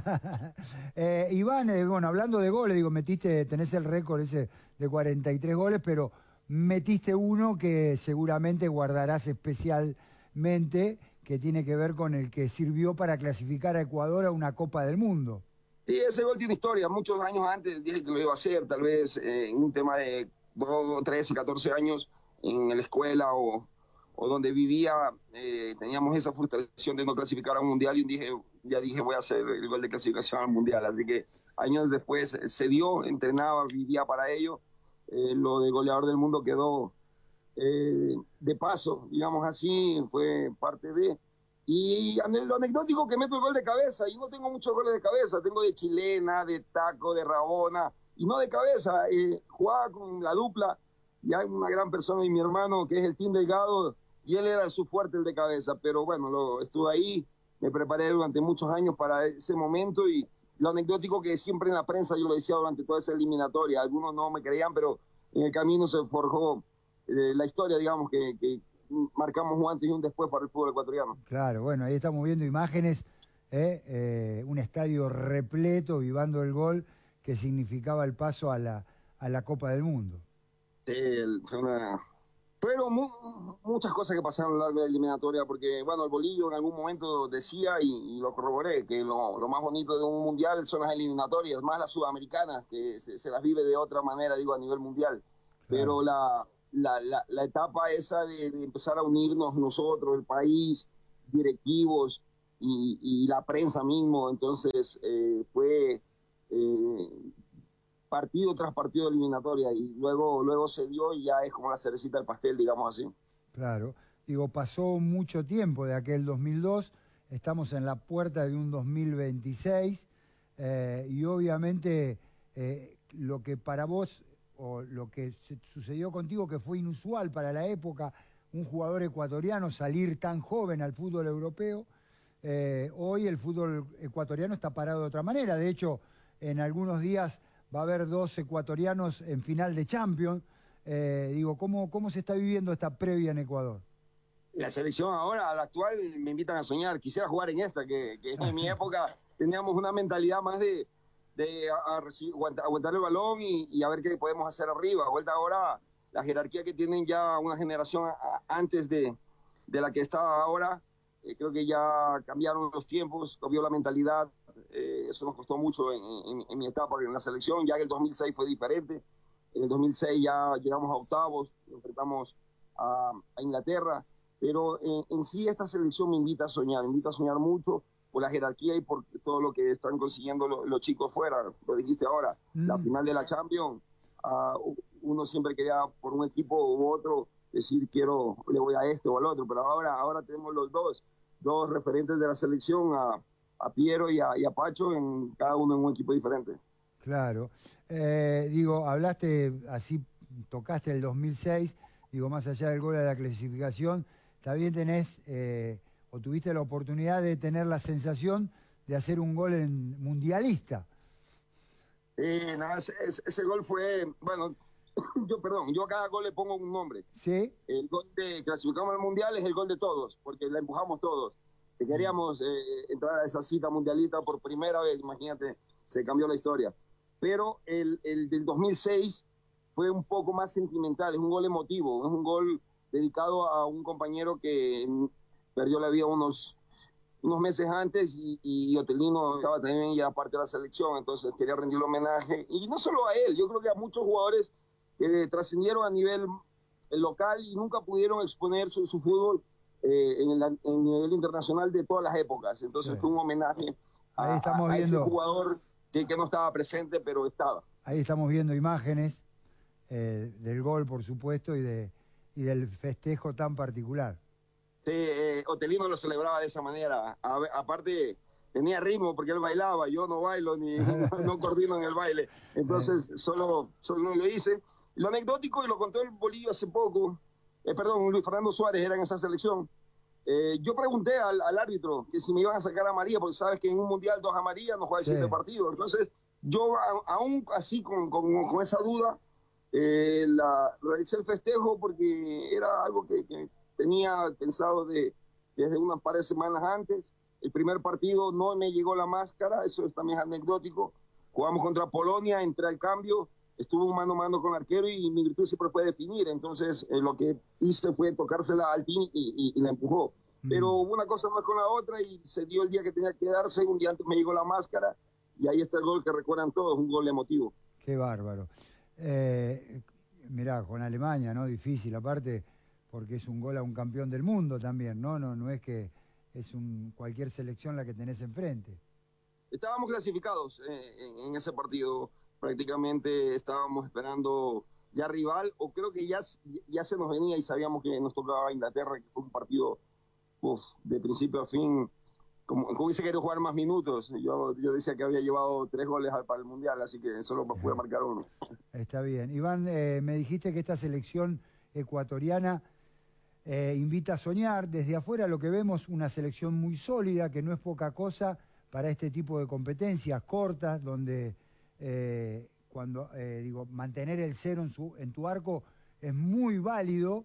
Iván, bueno, hablando de goles, digo, tenés el récord ese de 43 goles, pero metiste uno que seguramente guardarás especialmente, que tiene que ver con el que sirvió para clasificar a Ecuador a una Copa del Mundo. Sí, ese gol tiene historia. Muchos años antes dije que lo iba a hacer, tal vez en un tema de 13, 14 años en la escuela o donde vivía, teníamos esa frustración de no clasificar a un mundial, y dije voy a hacer el gol de clasificación al mundial. Así que años después se dio, entrenaba, vivía para ello. Lo de goleador del mundo quedó de paso, digamos así, fue parte de. Y lo anecdótico, que meto el gol de cabeza, y no tengo muchos goles de cabeza, tengo de chilena, de taco, de rabona, y no de cabeza. Jugaba con la dupla, y hay una gran persona, y mi hermano, que es el Team Delgado, y él era su fuerte, el de cabeza, pero bueno, estuve ahí, me preparé durante muchos años para ese momento, y lo anecdótico que siempre en la prensa yo lo decía durante toda esa eliminatoria, algunos no me creían, pero en el camino se forjó la historia, digamos, que marcamos un antes y un después para el fútbol ecuatoriano. Claro, bueno, ahí estamos viendo imágenes, un estadio repleto, vivando el gol que significaba el paso a la Copa del Mundo. Sí, fueron muchas cosas que pasaron a lo largo de la eliminatoria, porque bueno, el Bolillo en algún momento decía, y lo corroboré, que lo más bonito de un mundial son las eliminatorias, más las sudamericanas, que se las vive de otra manera, digo, a nivel mundial. Claro. Pero la etapa esa de empezar a unirnos nosotros, el país, directivos y la prensa mismo, entonces fue partido tras partido de eliminatoria, y luego se dio y ya es como la cerecita del pastel, digamos así. Claro, digo, pasó mucho tiempo de aquel 2002, estamos en la puerta de un 2026, y obviamente lo que para vos, o lo que sucedió contigo, que fue inusual para la época, un jugador ecuatoriano salir tan joven al fútbol europeo, hoy el fútbol ecuatoriano está parado de otra manera. De hecho, en algunos días va a haber 2 ecuatorianos en final de Champions. Digo, ¿cómo se está viviendo esta previa en Ecuador? La selección ahora, a la actual, me invitan a soñar. Quisiera jugar en esta, que en mi época teníamos una mentalidad más de aguantar el balón y a ver qué podemos hacer arriba. Vuelta ahora, la jerarquía que tienen ya una generación antes de la que está ahora, creo que ya cambiaron los tiempos, cambió la mentalidad. Eso nos costó mucho en mi etapa en la selección. Ya en el 2006 fue diferente. En el 2006 ya llegamos a octavos, enfrentamos a Inglaterra, pero en sí esta selección me invita a soñar mucho por la jerarquía y por todo lo que están consiguiendo los chicos fuera. Lo dijiste ahora, la final de la Champions, uno siempre quería por un equipo u otro decir le voy a este o al otro, pero ahora tenemos los dos referentes de la selección, a Piero y a Pacho, cada uno en un equipo diferente. Claro. Digo, hablaste, así tocaste el 2006, digo, más allá del gol de la clasificación, también tenés, o tuviste la oportunidad de tener la sensación de hacer un gol en mundialista. Ese gol fue, bueno, yo a cada gol le pongo un nombre. ¿Sí? El gol de clasificamos al mundial es el gol de todos, porque la empujamos todos. Que queríamos entrar a esa cita mundialista por primera vez, imagínate, se cambió la historia. Pero el del 2006 fue un poco más sentimental, es un gol emotivo, es un gol dedicado a un compañero que perdió la vida unos meses antes, y Otelino estaba también ya parte de la selección, entonces quería rendirle homenaje, y no solo a él, yo creo que a muchos jugadores que trascendieron a nivel local y nunca pudieron exponer su fútbol en el nivel internacional de todas las épocas. Entonces fue un homenaje a ese jugador que no estaba presente, pero estaba. Ahí estamos viendo imágenes del gol, por supuesto, y del festejo tan particular. Sí, Otelino lo celebraba de esa manera. Aparte, tenía ritmo porque él bailaba, yo no bailo ni no coordino en el baile. Entonces, solo lo hice. Lo anecdótico, y lo contó el Bolillo hace poco, Luis Fernando Suárez era en esa selección. Yo pregunté al árbitro que si me iban a sacar amarilla, porque sabes que en un mundial 2 amarillas no juega 7 partidos. Entonces, yo aún así con esa duda, realicé el festejo porque era algo que tenía pensado desde unas par de semanas antes. El primer partido no me llegó la máscara, eso también es anecdótico. Jugamos contra Polonia, entré al cambio, estuve un mano a mano con el arquero y mi virtud siempre fue definir. Entonces lo que hice fue tocársela al team y la empujó. Pero una cosa más con la otra y se dio el día que tenía que darse. Un día antes me llegó la máscara y ahí está el gol que recuerdan todos, un gol emotivo. Qué bárbaro. Mirá, con Alemania, ¿no? Difícil, aparte, porque es un gol a un campeón del mundo también, ¿no? No es que es cualquier selección la que tenés enfrente. Estábamos clasificados en ese partido. Prácticamente estábamos esperando ya rival, o creo que ya se nos venía y sabíamos que nos tocaba Inglaterra, que fue un partido de principio a fin, como hubiese querido jugar más minutos. Yo decía que había llevado 3 goles para el Mundial, así que solo pude marcar 1. Está bien. Iván, me dijiste que esta selección ecuatoriana invita a soñar. Desde afuera lo que vemos una selección muy sólida, que no es poca cosa para este tipo de competencias cortas, donde mantener el cero en tu arco es muy válido,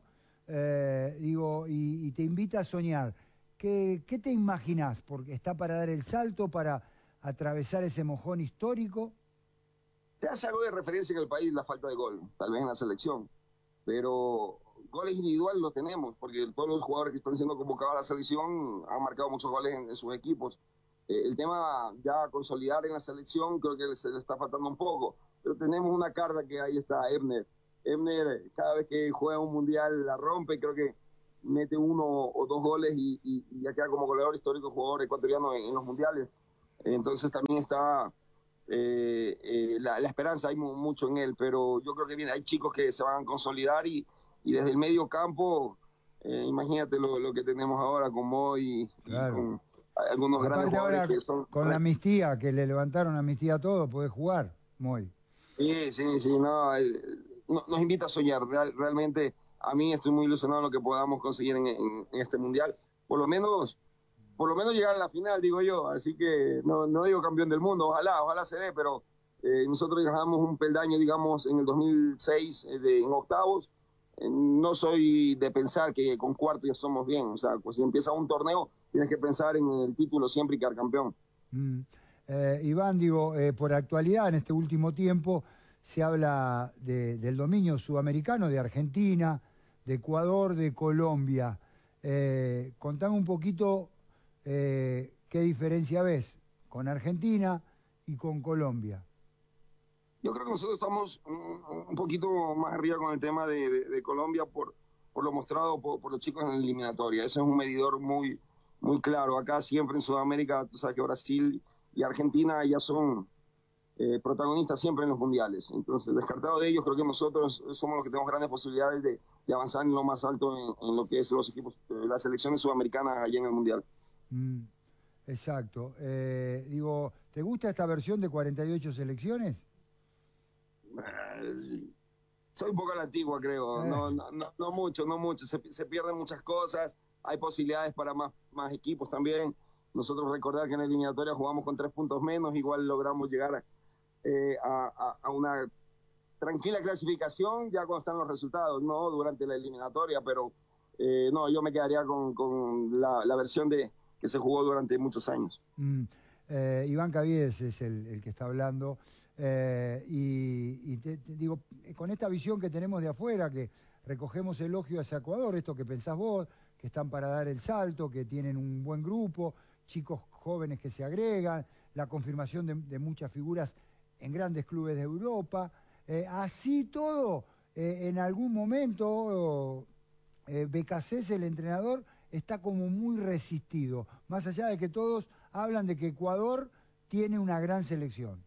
y te invita a soñar. ¿Qué te imaginás? Porque está para dar el salto, para atravesar ese mojón histórico. Te hace algo de referencia en el país la falta de gol, tal vez en la selección, pero goles individuales los tenemos, porque todos los jugadores que están siendo convocados a la selección han marcado muchos goles en sus equipos. El tema ya consolidar en la selección creo que se le está faltando un poco, pero tenemos una carta que ahí está, Ebner. Ebner cada vez que juega un mundial la rompe, creo que mete 1 o 2 goles y ya queda como goleador histórico, jugador ecuatoriano en los mundiales. Entonces también está la esperanza, hay mucho en él, pero yo creo que bien, hay chicos que se van a consolidar y desde el medio campo, imagínate lo que tenemos ahora con Moy claro. Y con algunos aparte grandes jugadores ahora, que son... con la amnistía, que le levantaron amnistía a todos, podés jugar, Moy. Sí, nos invita a soñar, realmente a mí estoy muy ilusionado en lo que podamos conseguir en este mundial, por lo menos llegar a la final, digo yo, así que no digo campeón del mundo, ojalá se dé, pero nosotros dejamos un peldaño, digamos, en el 2006 en octavos. No soy de pensar que con cuartos ya somos bien, o sea, pues si empieza un torneo tienes que pensar en el título siempre y quedar campeón. Iván, por actualidad en este último tiempo se habla del dominio sudamericano de Argentina, de Ecuador, de Colombia. Contame un poquito qué diferencia ves con Argentina y con Colombia. Yo creo que nosotros estamos un poquito más arriba con el tema de Colombia por lo mostrado por los chicos en la eliminatoria. Ese es un medidor muy claro. Acá siempre en Sudamérica, tú sabes que Brasil y Argentina ya son protagonistas siempre en los mundiales. Entonces, descartado de ellos, creo que nosotros somos los que tenemos grandes posibilidades de avanzar en lo más alto en lo que es los equipos, las selecciones sudamericanas allá en el mundial. Exacto. ¿Te gusta esta versión de 48 selecciones? Soy un poco a la antigua, creo. No mucho. Se pierden muchas cosas. Hay posibilidades para más equipos también. Nosotros recordar que en la eliminatoria jugamos con 3 puntos menos, igual logramos llegar a una tranquila clasificación ya cuando están los resultados, no durante la eliminatoria, pero yo me quedaría con la versión que se jugó durante muchos años. Iván Caviedes es el que está hablando. Y te digo, con esta visión que tenemos de afuera, que recogemos elogio hacia Ecuador, esto que pensás vos, que están para dar el salto, que tienen un buen grupo, chicos jóvenes que se agregan, la confirmación de muchas figuras en grandes clubes de Europa, así todo, en algún momento Becasés, el entrenador, está como muy resistido, más allá de que todos hablan de que Ecuador tiene una gran selección.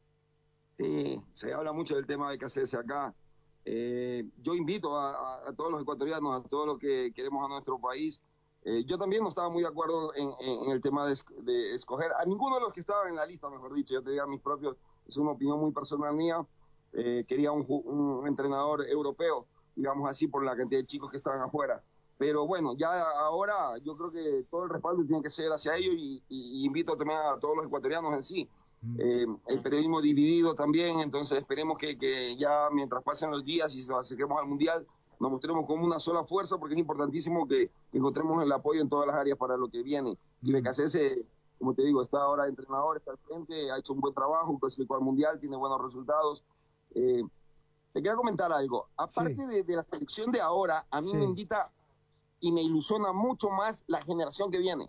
Sí, se habla mucho del tema de Becasés acá. Yo invito a todos los ecuatorianos, a todos los que queremos a nuestro país. Yo también no estaba muy de acuerdo en el tema de escoger a ninguno de los que estaban en la lista, mejor dicho. Yo te digo a mis propios, es una opinión muy personal mía. Quería un entrenador europeo, digamos así, por la cantidad de chicos que estaban afuera. Pero bueno, ya ahora yo creo que todo el respaldo tiene que ser hacia ellos y invito también a todos los ecuatorianos en sí. El periodismo dividido también, entonces esperemos que ya mientras pasen los días y nos acerquemos al Mundial, nos mostremos como una sola fuerza, porque es importantísimo que encontremos el apoyo en todas las áreas para lo que viene. Y Becasés, como te digo, está ahora de entrenador, está al frente, ha hecho un buen trabajo, clasificó al Mundial, tiene buenos resultados. Te quería comentar algo. Aparte de la selección de ahora, a mí me invita y me ilusiona mucho más la generación que viene.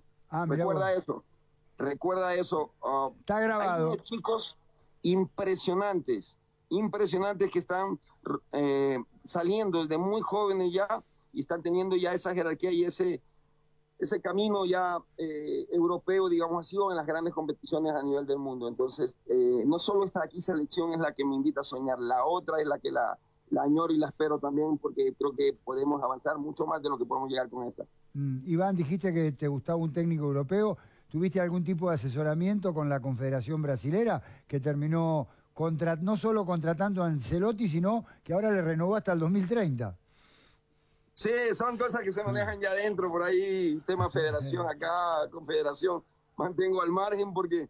Recuerda eso. Está grabado. Hay unos chicos impresionantes que están saliendo desde muy jóvenes ya y están teniendo ya esa jerarquía y ese camino ya europeo, digamos así, o en las grandes competiciones a nivel del mundo. Entonces, no solo esta aquí selección es la que me invita a soñar, la otra es la que la añoro y la espero también, porque creo que podemos avanzar mucho más de lo que podemos llegar con esta. Iván, dijiste que te gustaba un técnico europeo. ¿Tuviste algún tipo de asesoramiento con la Confederación Brasilera que terminó no solo contratando a Ancelotti, sino que ahora le renovó hasta el 2030? Sí, son cosas que se manejan ya adentro, por ahí, tema federación acá, confederación, mantengo al margen porque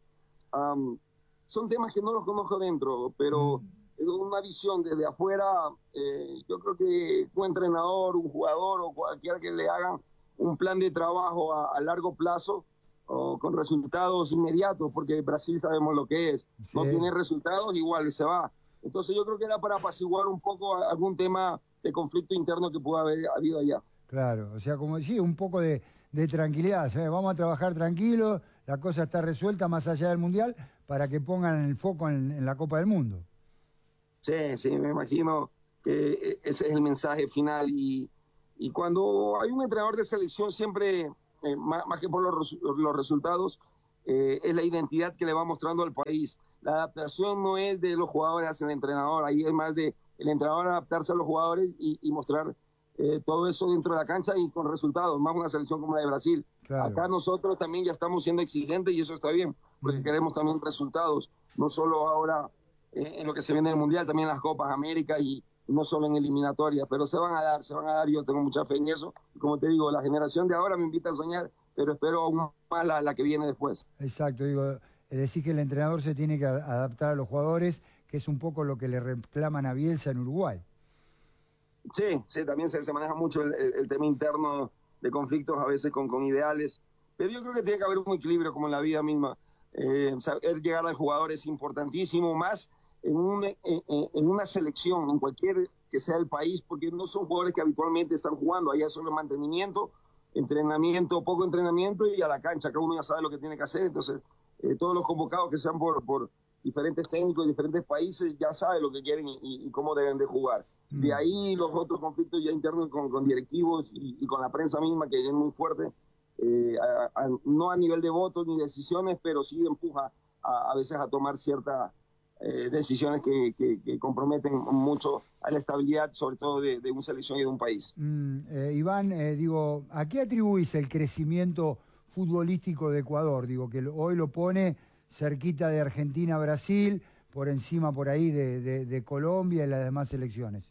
son temas que no los conozco dentro, pero una visión desde afuera, yo creo que un entrenador, un jugador o cualquiera que le hagan un plan de trabajo a largo plazo o con resultados inmediatos, porque Brasil sabemos lo que es, no tiene resultados, igual se va. Entonces yo creo que era para apaciguar un poco algún tema de conflicto interno que pudo haber habido allá. Claro, o sea, como sí, un poco de tranquilidad, ¿sabes? Vamos a trabajar tranquilos, la cosa está resuelta más allá del Mundial, para que pongan el foco en la Copa del Mundo. Sí, me imagino que ese es el mensaje final y cuando hay un entrenador de selección siempre, más que por los resultados, es la identidad que le va mostrando al país. La adaptación no es de los jugadores hacia el entrenador, ahí es más de el entrenador adaptarse a los jugadores y mostrar todo eso dentro de la cancha y con resultados, más una selección como la de Brasil. Claro. Acá nosotros también ya estamos siendo exigentes y eso está bien, porque queremos también resultados, no solo ahora en lo que se viene del Mundial, también en las Copas América y no solo en eliminatorias, pero se van a dar, yo tengo mucha fe en eso. Y como te digo, la generación de ahora me invita a soñar, pero espero aún más la que viene después. Exacto, digo, es decir que el entrenador se tiene que adaptar a los jugadores, que es un poco lo que le reclaman a Bielsa en Uruguay. Sí, también se maneja mucho el tema interno de conflictos, a veces con ideales, pero yo creo que tiene que haber un equilibrio como en la vida misma. Saber llegar al jugador es importantísimo, más en una selección, en cualquier que sea el país, porque no son jugadores que habitualmente están jugando, allá es solo mantenimiento, entrenamiento, poco entrenamiento y a la cancha, cada uno ya sabe lo que tiene que hacer, entonces todos los convocados que sean por diferentes técnicos de diferentes países ya saben lo que quieren y cómo deben de jugar. De ahí los otros conflictos ya internos con directivos y con la prensa misma, que es muy fuerte, no a nivel de votos ni decisiones, pero sí empuja a veces a tomar ciertas decisiones que comprometen mucho a la estabilidad, sobre todo de una selección y de un país. Iván, digo, ¿a qué atribuís el crecimiento futbolístico de Ecuador? Digo, que hoy lo pone cerquita de Argentina, Brasil, por encima por ahí de Colombia y las demás selecciones.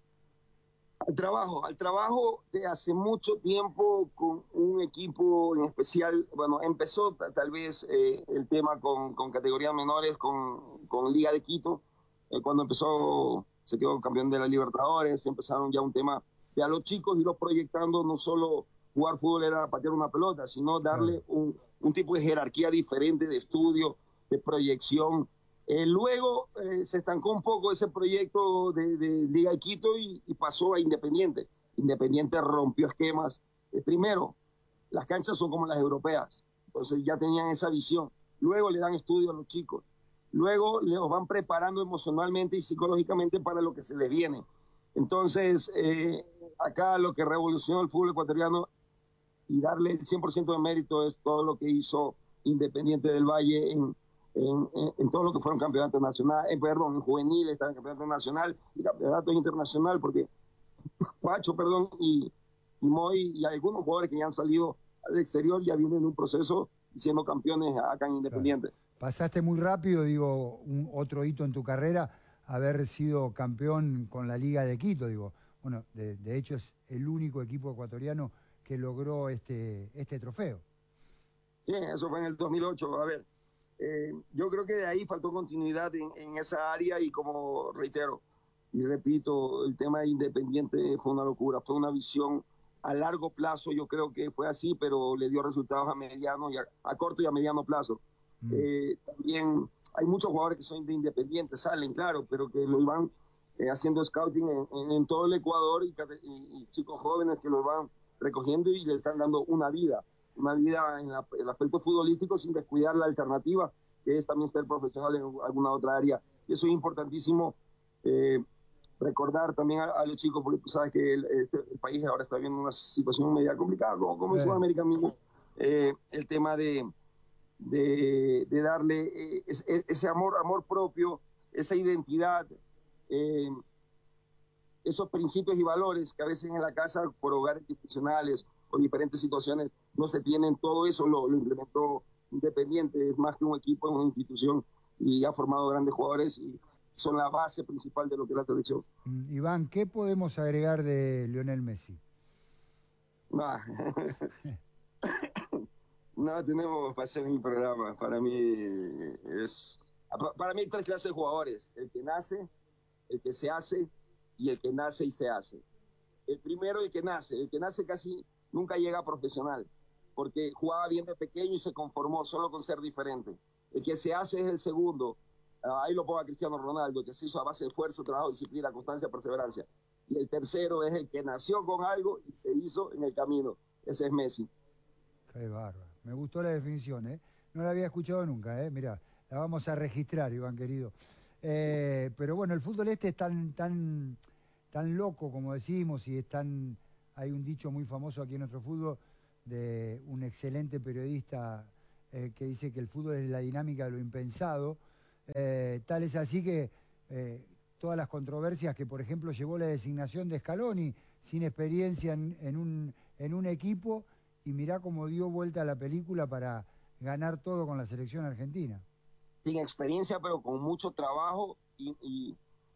Al trabajo de hace mucho tiempo con un equipo en especial. Bueno, empezó tal vez el tema con categorías menores, con Liga de Quito, cuando empezó, se quedó campeón de la Libertadores, empezaron ya un tema de a los chicos irlos proyectando, no solo jugar fútbol era patear una pelota, sino darle un tipo de jerarquía diferente, de estudio, de proyección. Luego se estancó un poco ese proyecto de Liga de Quito y pasó a Independiente. Independiente rompió esquemas. Primero, las canchas son como las europeas, entonces ya tenían esa visión. Luego le dan estudio a los chicos. Luego los van preparando emocionalmente y psicológicamente para lo que se les viene. Entonces, acá lo que revolucionó el fútbol ecuatoriano y darle el 100% de mérito es todo lo que hizo Independiente del Valle en todo lo que fueron campeonatos nacionales, en juveniles, en campeonato nacional y campeonatos internacional, porque Pacho, y Moy y algunos jugadores que ya han salido al exterior ya vienen en un proceso siendo campeones acá en Independiente. Claro. Pasaste muy rápido, digo, otro hito en tu carrera, haber sido campeón con la Liga de Quito, digo. Bueno, de hecho es el único equipo ecuatoriano que logró este trofeo. Sí, eso fue en el 2008. A ver, yo creo que de ahí faltó continuidad en esa área y como reitero y repito, el tema de Independiente fue una locura, fue una visión a largo plazo, yo creo que fue así, pero le dio resultados a mediano y a corto y a mediano plazo. También hay muchos jugadores que son de Independiente, salen, claro, pero que lo iban haciendo scouting en todo el Ecuador y chicos jóvenes que lo van recogiendo y le están dando una vida en el aspecto futbolístico sin descuidar la alternativa, que es también ser profesional en alguna otra área. Y eso es importantísimo, recordar también a los chicos, porque tú sabes que el país ahora está viviendo una situación media complicada, como en Sudamérica mismo, el tema de darle ese amor propio, esa identidad, esos principios y valores que a veces en la casa, por hogares disfuncionales o diferentes situaciones, no se tienen. Todo eso lo implementó Independiente, es más que un equipo, es una institución y ha formado grandes jugadores y son la base principal de lo que es la selección. Iván, ¿qué podemos agregar de Lionel Messi? No tenemos para hacer mi programa. Para mí hay 3 clases de jugadores: el que nace, el que se hace y el que nace y se hace. El primero, el que nace casi nunca llega a profesional, porque jugaba bien de pequeño y se conformó solo con ser diferente. El que se hace es el segundo. Ahí lo pongo a Cristiano Ronaldo, que se hizo a base de esfuerzo, trabajo, disciplina, constancia, perseverancia. Y el tercero es el que nació con algo y se hizo en el camino. Ese es Messi. Qué bárbaro. Me gustó la definición, ¿eh? No la había escuchado nunca, ¿eh? Mirá, la vamos a registrar, Iván, querido. Pero bueno, el fútbol es tan loco, como decimos, y hay un dicho muy famoso aquí en nuestro fútbol de un excelente periodista que dice que el fútbol es la dinámica de lo impensado. Tal es así que todas las controversias que, por ejemplo, llevó la designación de Scaloni sin experiencia en un equipo, y mirá cómo dio vuelta la película para ganar todo con la selección argentina. Sin experiencia, pero con mucho trabajo y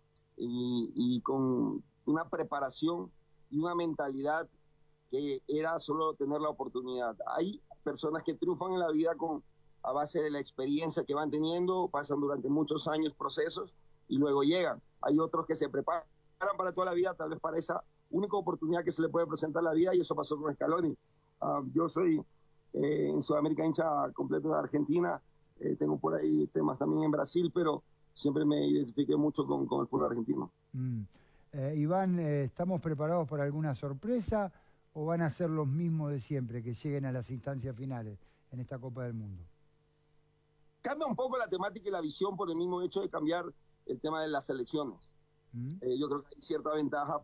con una preparación y una mentalidad que era solo tener la oportunidad. Hay personas que triunfan en la vida a base de la experiencia que van teniendo, pasan durante muchos años procesos y luego llegan. Hay otros que se preparan para toda la vida, tal vez para esa única oportunidad que se le puede presentar a la vida, y eso pasó con Scaloni. Yo soy en Sudamérica hincha completo de Argentina, tengo por ahí temas también en Brasil, pero siempre me identifiqué mucho con el fútbol argentino. Iván, ¿estamos preparados para alguna sorpresa o van a ser los mismos de siempre que lleguen a las instancias finales en esta Copa del Mundo? Cambia un poco la temática y la visión por el mismo hecho de cambiar el tema de las selecciones. Yo creo que hay cierta ventaja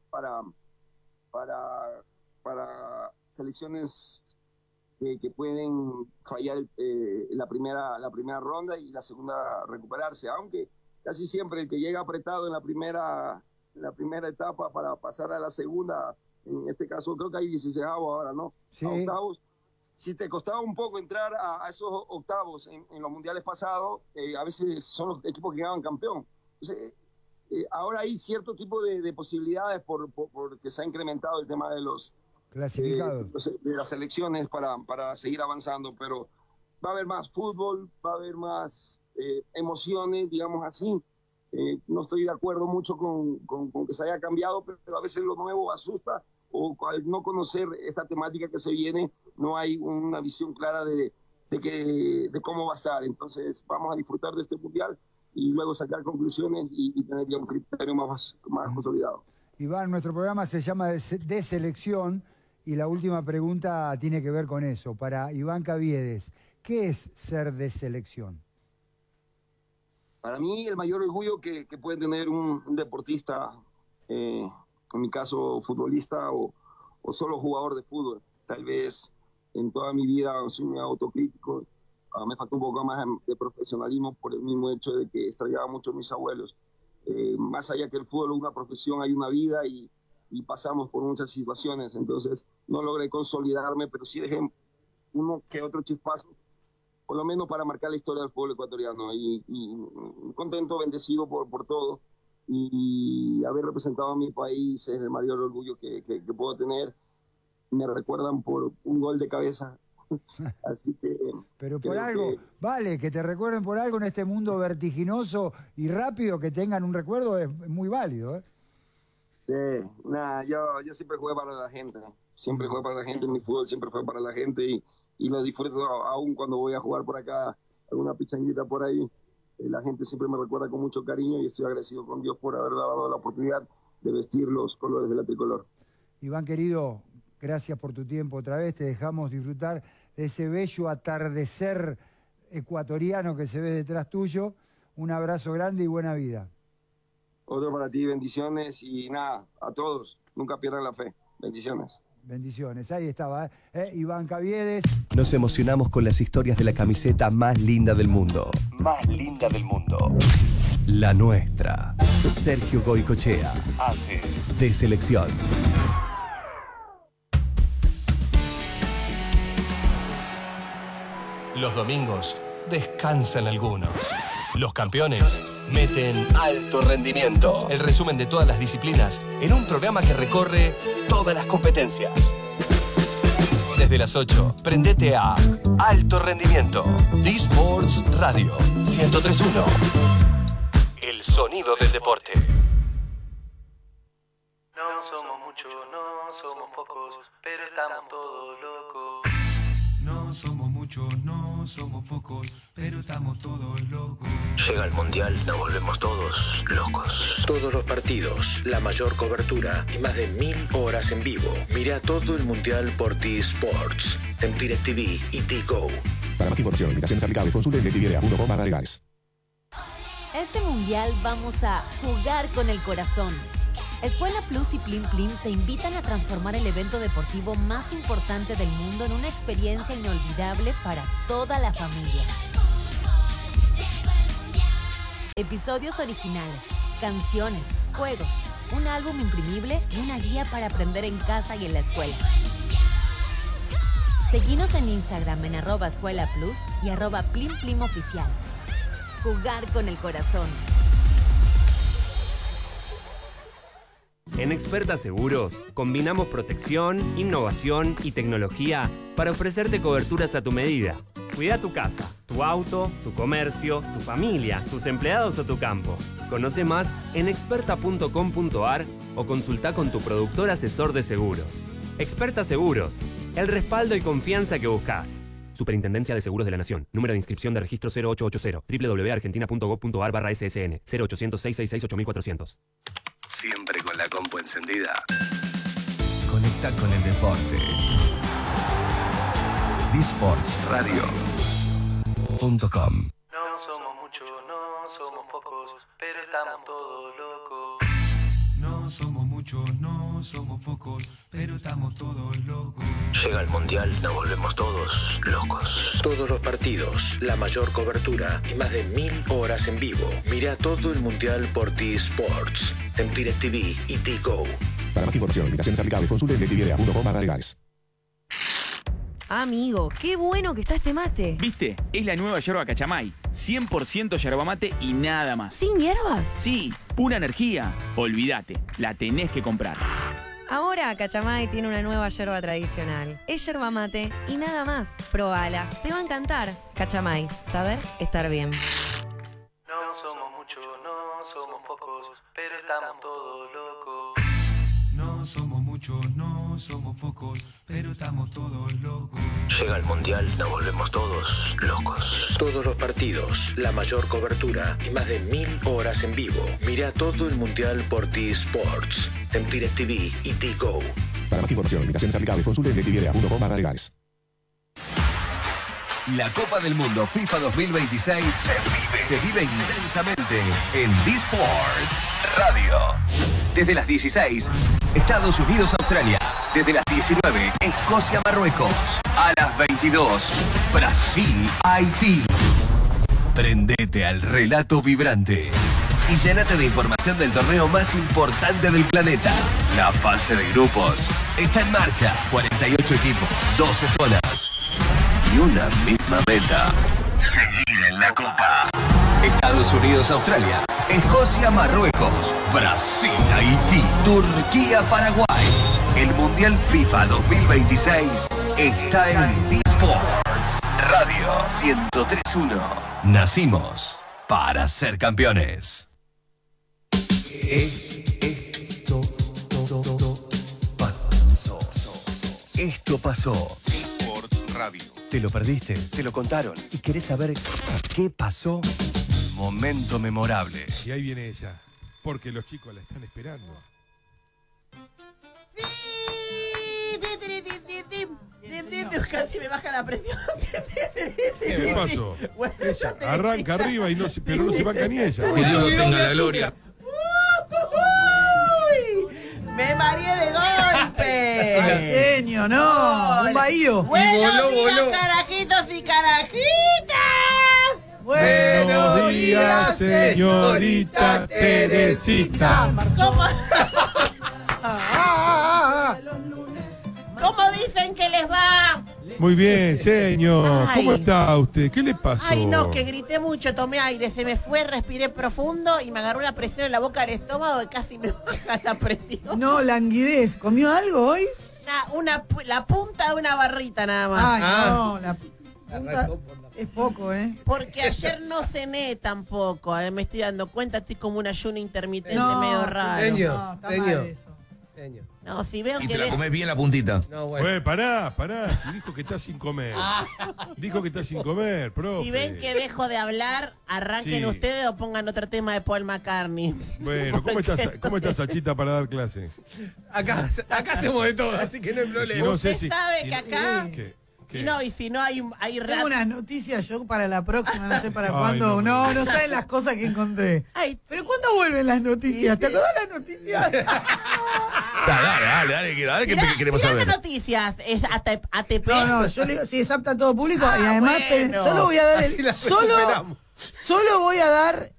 para selecciones que pueden fallar la primera ronda y la segunda recuperarse, aunque casi siempre el que llega apretado en la primera etapa para pasar a la segunda, en este caso creo que hay 16 ahora, ¿no? Sí. A octavos. Si te costaba un poco entrar a esos octavos en los mundiales pasados, a veces son los equipos que quedaban campeón. Entonces, ahora hay cierto tipo de posibilidades porque se ha incrementado el tema de los clasificados, de las selecciones para seguir avanzando, pero va a haber más fútbol, va a haber más emociones, digamos así. No estoy de acuerdo mucho con que se haya cambiado, pero a veces lo nuevo asusta, o al no conocer esta temática que se viene, no hay una visión clara de cómo va a estar. Entonces vamos a disfrutar de este mundial y luego sacar conclusiones y tener ya un criterio más consolidado. Iván, nuestro programa se llama De Selección, y la última pregunta tiene que ver con eso. Para Iván Caviedes, ¿qué es ser de selección? Para mí, el mayor orgullo que puede tener un deportista, en mi caso futbolista o solo jugador de fútbol. Tal vez en toda mi vida soy muy autocrítico, me faltó un poco más de profesionalismo por el mismo hecho de que extrañaba mucho a mis abuelos. Más allá que el fútbol es una profesión, hay una vida y pasamos por muchas situaciones, entonces no logré consolidarme, pero sí dejé uno que otro chispazo, por lo menos para marcar la historia del fútbol ecuatoriano, y contento, bendecido por todo, y haber representado a mi país es el mayor orgullo que puedo tener. Me recuerdan por un gol de cabeza. Así que, pero por algo, vale, que te recuerden por algo en este mundo vertiginoso y rápido, que tengan un recuerdo es muy válido, ¿eh? Sí, yo siempre jugué para la gente, ¿no? Siempre jugué para la gente, mi fútbol siempre fue para la gente, y lo disfruto aún cuando voy a jugar por acá, alguna pichanguita por ahí. La gente siempre me recuerda con mucho cariño y estoy agradecido con Dios por haber dado la oportunidad de vestir los colores de la tricolor. Iván, querido, gracias por tu tiempo otra vez, te dejamos disfrutar de ese bello atardecer ecuatoriano que se ve detrás tuyo. Un abrazo grande y buena vida. Otro para ti, bendiciones, y nada, a todos, nunca pierdan la fe. Bendiciones. Bendiciones, ahí estaba, Iván Caviedes. Nos emocionamos con las historias de la camiseta más linda del mundo. Más linda del mundo. La nuestra. Sergio Goycochea hace De Selección. Los domingos descansan algunos. Los campeones meten alto rendimiento. El resumen de todas las disciplinas en un programa que recorre todas las competencias. Desde las 8, prendete a Alto Rendimiento. D-Sports Radio 103.1. El sonido del deporte. No somos muchos, no somos pocos, pero estamos todos locos. No somos muchos, no somos pocos, pero estamos todos locos. Llega el Mundial, nos volvemos todos locos. Todos los partidos, la mayor cobertura y más de 1000 horas en vivo. Mira todo el Mundial por T-Sports, en DirecTV y T-Go. Para más información, invitaciones aplicables, consulte en DirecTV.com/legales. Este Mundial vamos a jugar con el corazón. Escuela Plus y Plim Plim te invitan a transformar el evento deportivo más importante del mundo en una experiencia inolvidable para toda la familia. Episodios originales, canciones, juegos, un álbum imprimible y una guía para aprender en casa y en la escuela. Seguinos en Instagram en @escuelaplus y @PlimPlimOficial. Jugar con el corazón. En Experta Seguros, combinamos protección, innovación y tecnología para ofrecerte coberturas a tu medida. Cuida tu casa, tu auto, tu comercio, tu familia, tus empleados o tu campo. Conoce más en experta.com.ar o consulta con tu productor asesor de seguros. Experta Seguros, el respaldo y confianza que buscas. Superintendencia de Seguros de la Nación. Número de inscripción de registro 0880. www.argentina.gov.ar/ssn. 0800-666-8400. Siempre con la compu encendida. Conecta con el deporte. D-Sports Radio.com. No somos muchos, no somos pocos, pero estamos todos locos. No somos muchos, no somos pocos, pero estamos todos locos. Llega el Mundial, nos volvemos todos locos. Todos los partidos, la mayor cobertura y más de 1000 horas en vivo. Mira todo el Mundial por T-Sports, en DirecTV y T-Go. Para más información, invitaciones aplicables, consulte en DirecTV.com/legales. Amigo, qué bueno que está este mate. ¿Viste? Es la nueva yerba Cachamay. 100% yerba mate y nada más. ¿Sin hierbas? Sí, pura energía. Olvídate, la tenés que comprar. Ahora Cachamay tiene una nueva yerba tradicional. Es yerba mate y nada más. Probala, te va a encantar. Cachamay, saber estar bien. No somos muchos, no somos pocos, pero estamos todos locos. No somos muchos, no somos pocos, pero estamos todos locos. Llega el Mundial, nos volvemos todos locos. Todos los partidos, la mayor cobertura y más de 1000 horas en vivo. Mira todo el Mundial por T-Sports, en DirecTV y T-Go. Para más información, invitaciones aplicables, consulte en DirecTV.com/legales. La Copa del Mundo FIFA 2026 se vive intensamente en D-Sports Radio. Desde las 16, Estados Unidos-Australia. Desde las 19, Escocia-Marruecos. A las 22, Brasil-Haití. Prendete al relato vibrante y llénate de información del torneo más importante del planeta. La fase de grupos está en marcha. 48 equipos, 12 zonas y una misma meta: seguir en la Copa. Estados Unidos-Australia, Escocia-Marruecos, Brasil-Haití, Turquía-Paraguay. El Mundial FIFA 2026 está en D-Sports Radio 103.1. Nacimos para ser campeones. Esto pasó. D-Sports Radio. ¿Te lo perdiste? ¿Te lo contaron? ¿Y querés saber qué pasó? Momento memorable. Y ahí viene ella, porque los chicos la están esperando. Casi me baja la presión. ¿Qué pasó? Bueno, ella arranca arriba y pero no se banca ni ella. Que Dios tenga la gloria. ¡Me mareé de golpe! Genio, no, un bahío. Buenos días, carajitos y carajitas. Buenos días, señorita Teresita. ¿Cómo dicen que les va? Muy bien, señor. Ay. ¿Cómo está usted? ¿Qué le pasó? Ay, no, que grité mucho, tomé aire, se me fue, respiré profundo y me agarró una presión en la boca del estómago y casi me baja la presión. No, languidez. ¿Comió algo hoy? La punta de una barrita nada más. Ay, no, la punta es poco, ¿eh? Porque ayer no cené tampoco, me estoy dando cuenta, estoy como un ayuno intermitente medio raro. No, está mal eso. No, si veo Y que te la comés bien la puntita. No, pará, si dijo que está sin comer. Dijo que está sin comer, profe. Si ven que dejo de hablar, arranquen ustedes o pongan otro tema de Paul McCartney. Bueno, ¿cómo estás, Sachita, para dar clase? Acá hacemos de todo, así que no hay problema. Si no sé Usted sabe que acá... ¿Qué? Y si no hay Tengo unas noticias yo para la próxima, no sé para Ay, cuándo. No saben las cosas que encontré. Pero ¿cuándo vuelven las noticias? ¿Te acordás las noticias? Dale, que queremos saber. Las noticias es ATP. No, yo le digo, sí, es apta a todo público y además bueno. solo voy a dar solo voy a dar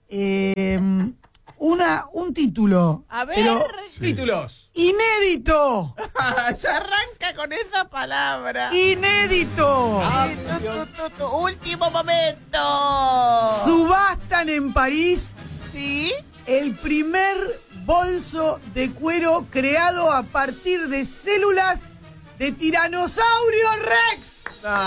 un título. A ver, títulos. ¡Inédito! Ya arranca con esa palabra. ¡Inédito! Último momento. Subastan en París. ¿Sí? El primer bolso de cuero creado a partir de células de Tiranosaurio Rex.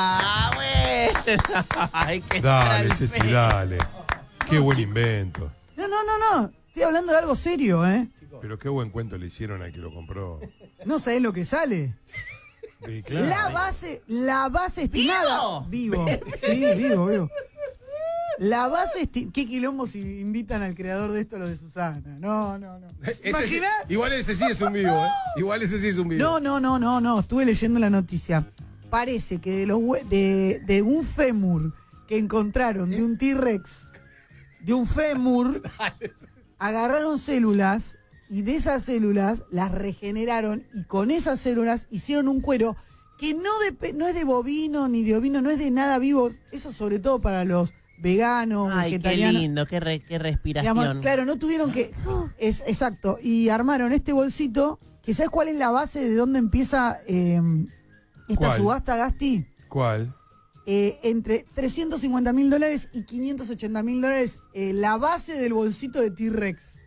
Bueno. Hay que Dale, Ceci, dale. Qué buen invento. No. Estoy hablando de algo serio, ¿eh? Pero qué buen cuento le hicieron al que lo compró. No sabés lo que sale. Sí, claro. La base estimada. Vivo. Sí, vivo. La base ¿Qué quilombo si invitan al creador de esto, lo de Susana? No. ¿Imaginás? Igual ese sí es un vivo, ¿eh? Igual ese sí es un vivo. No. Estuve leyendo la noticia. Parece que de un fémur que encontraron de un T-Rex, de un fémur, agarraron células y de esas células las regeneraron y con esas células hicieron un cuero que no es de bovino ni de ovino, no es de nada vivo. Eso sobre todo para los veganos, vegetarianos. Qué lindo, qué respiración. Digamos, claro, no tuvieron que... exacto. Y armaron este bolsito, que ¿sabes cuál es la base de dónde empieza esta subasta, Gasti? ¿Cuál? Entre $350.000 y $580.000, la base del bolsito de T-Rex.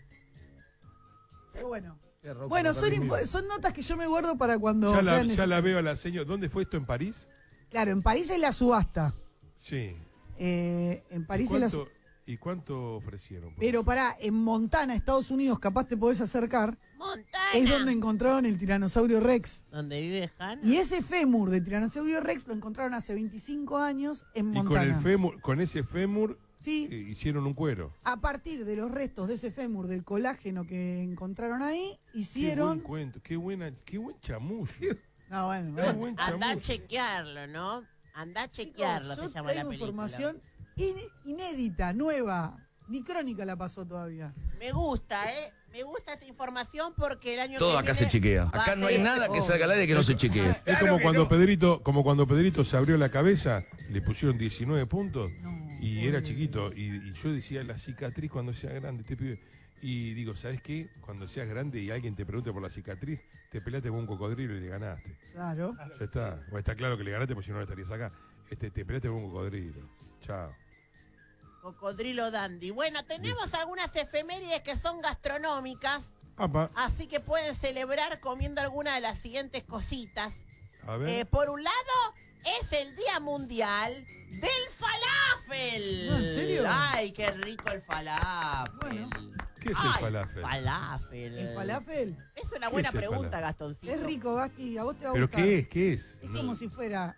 Pero bueno, son notas que yo me guardo para cuando ya la veo a la señora. ¿Dónde fue esto? ¿En París? Claro, en París es la subasta. Sí. En París es la subasta. ¿Y cuánto ofrecieron? Pero en Montana, Estados Unidos, capaz te podés acercar. Montana. Es donde encontraron el Tiranosaurio Rex. Donde vive Hannah. Y ese fémur de Tiranosaurio Rex lo encontraron hace 25 años en Montana. Y con ese fémur sí, hicieron un cuero. A partir de los restos de ese fémur, del colágeno que encontraron ahí, hicieron... Qué buen cuento, qué buen chamullo. No, bueno. Andá a chequearlo, ¿no? Andá a chequearlo, Chicos, se llama la película. Información inédita, nueva. Ni Crónica la pasó todavía. Me gusta esta información porque el año todo que acá viene se chequea. Acá no hay nada que salga al aire que no se chequee. Es como cuando Pedrito se abrió la cabeza, le pusieron 19 puntos y era chiquito. Y yo decía, la cicatriz cuando sea grande, este pibe. Y digo, ¿sabes qué? Cuando seas grande y alguien te pregunte por la cicatriz, te peleaste con un cocodrilo y le ganaste. Claro. Ya está. Bueno, está claro que le ganaste porque si no, no estarías acá. Te peleaste con un cocodrilo. Chao. Cocodrilo Dandy. Bueno, tenemos algunas efemérides que son gastronómicas. Apa. Así que pueden celebrar comiendo alguna de las siguientes cositas. A ver. Por un lado, es el Día Mundial del Falafel. ¿En serio? Ay, qué rico el falafel. Bueno. ¿Qué es el falafel? Falafel. ¿El falafel? Es una buena es el pregunta, falafel? Gastoncito. Es rico, Gasti, a vos te va a ¿Pero gustar. qué es? Es como si fuera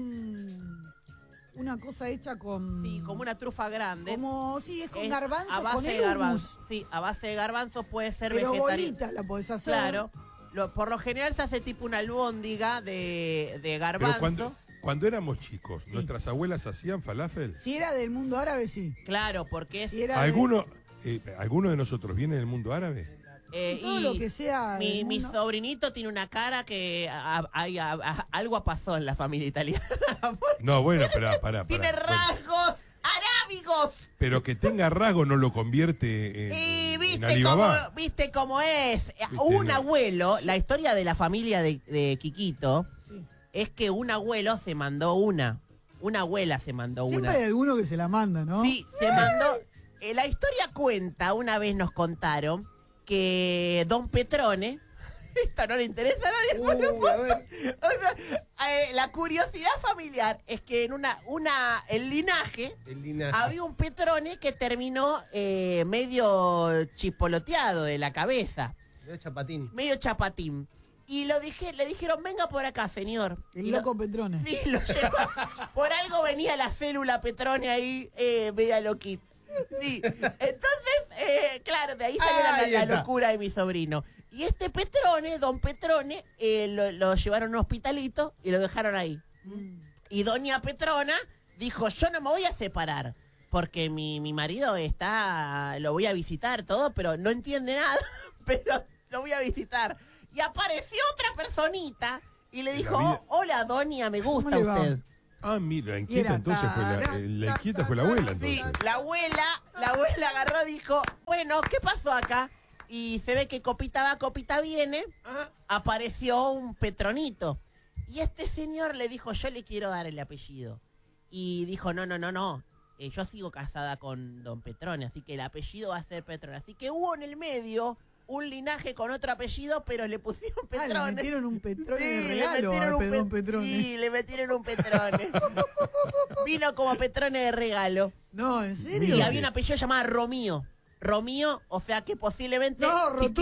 una cosa hecha con... Sí, como una trufa grande. Es con garbanzo, a base con el de garbanzo. hummus. Sí, a base de garbanzo puede ser Pero vegetariano. bolita la podés hacer. Claro. Por lo general se hace tipo una albóndiga de garbanzo. Pero cuando éramos chicos, ¿nuestras abuelas hacían falafel? Si era del mundo árabe, sí. Claro, porque Si era ¿Alguno de nosotros viene del mundo árabe? todo lo que sea del mi mundo- sobrinito tiene una cara que algo pasó en la familia italiana. No, bueno, pero pará. Tiene rasgos arábigos. Pero que tenga rasgo no lo convierte Y en Alibaba. viste cómo es. Un abuelo, la historia de la familia de Quiquito, es que un abuelo se mandó una abuela se mandó Siempre una. hay alguno que se la manda, ¿no? Sí, se mandó. La historia cuenta, una vez nos contaron, que Don Petrone Esto no le interesa a nadie. A ver. O sea, la curiosidad familiar es que en el linaje había un Petrone que terminó medio chispoloteado de la cabeza. Medio chapatín. Y le dijeron, venga por acá, señor. El loco Petrone. Sí, lo llevó. Por algo venía la célula Petrone ahí, media loquita. Sí. Entonces, claro, de ahí salió la locura de mi sobrino. Y este Petrone, don Petrone, lo llevaron a un hospitalito y lo dejaron ahí. Y doña Petrona dijo, yo no me voy a separar, porque mi marido lo voy a visitar todo, pero no entiende nada, pero lo voy a visitar. Y apareció otra personita y le dijo, hola doña, me gusta usted. Ah, mira, la inquieta entonces fue la abuela entonces. Sí, la abuela agarró y dijo, bueno, ¿qué pasó acá? Y se ve que copita va, copita viene, apareció un Petronito. Y este señor le dijo, yo le quiero dar el apellido. Y dijo, no, yo sigo casada con don Petrone, así que el apellido va a ser Petrone. Así que hubo en el medio un linaje con otro apellido, pero le pusieron Petrone. Le metieron un Petrone de regalo a Petrone. Sí, le metieron un Petrone. Vino como Petrone de regalo. No, ¿en serio? Y había un apellido llamado Romío. Romío, o sea que posiblemente... No,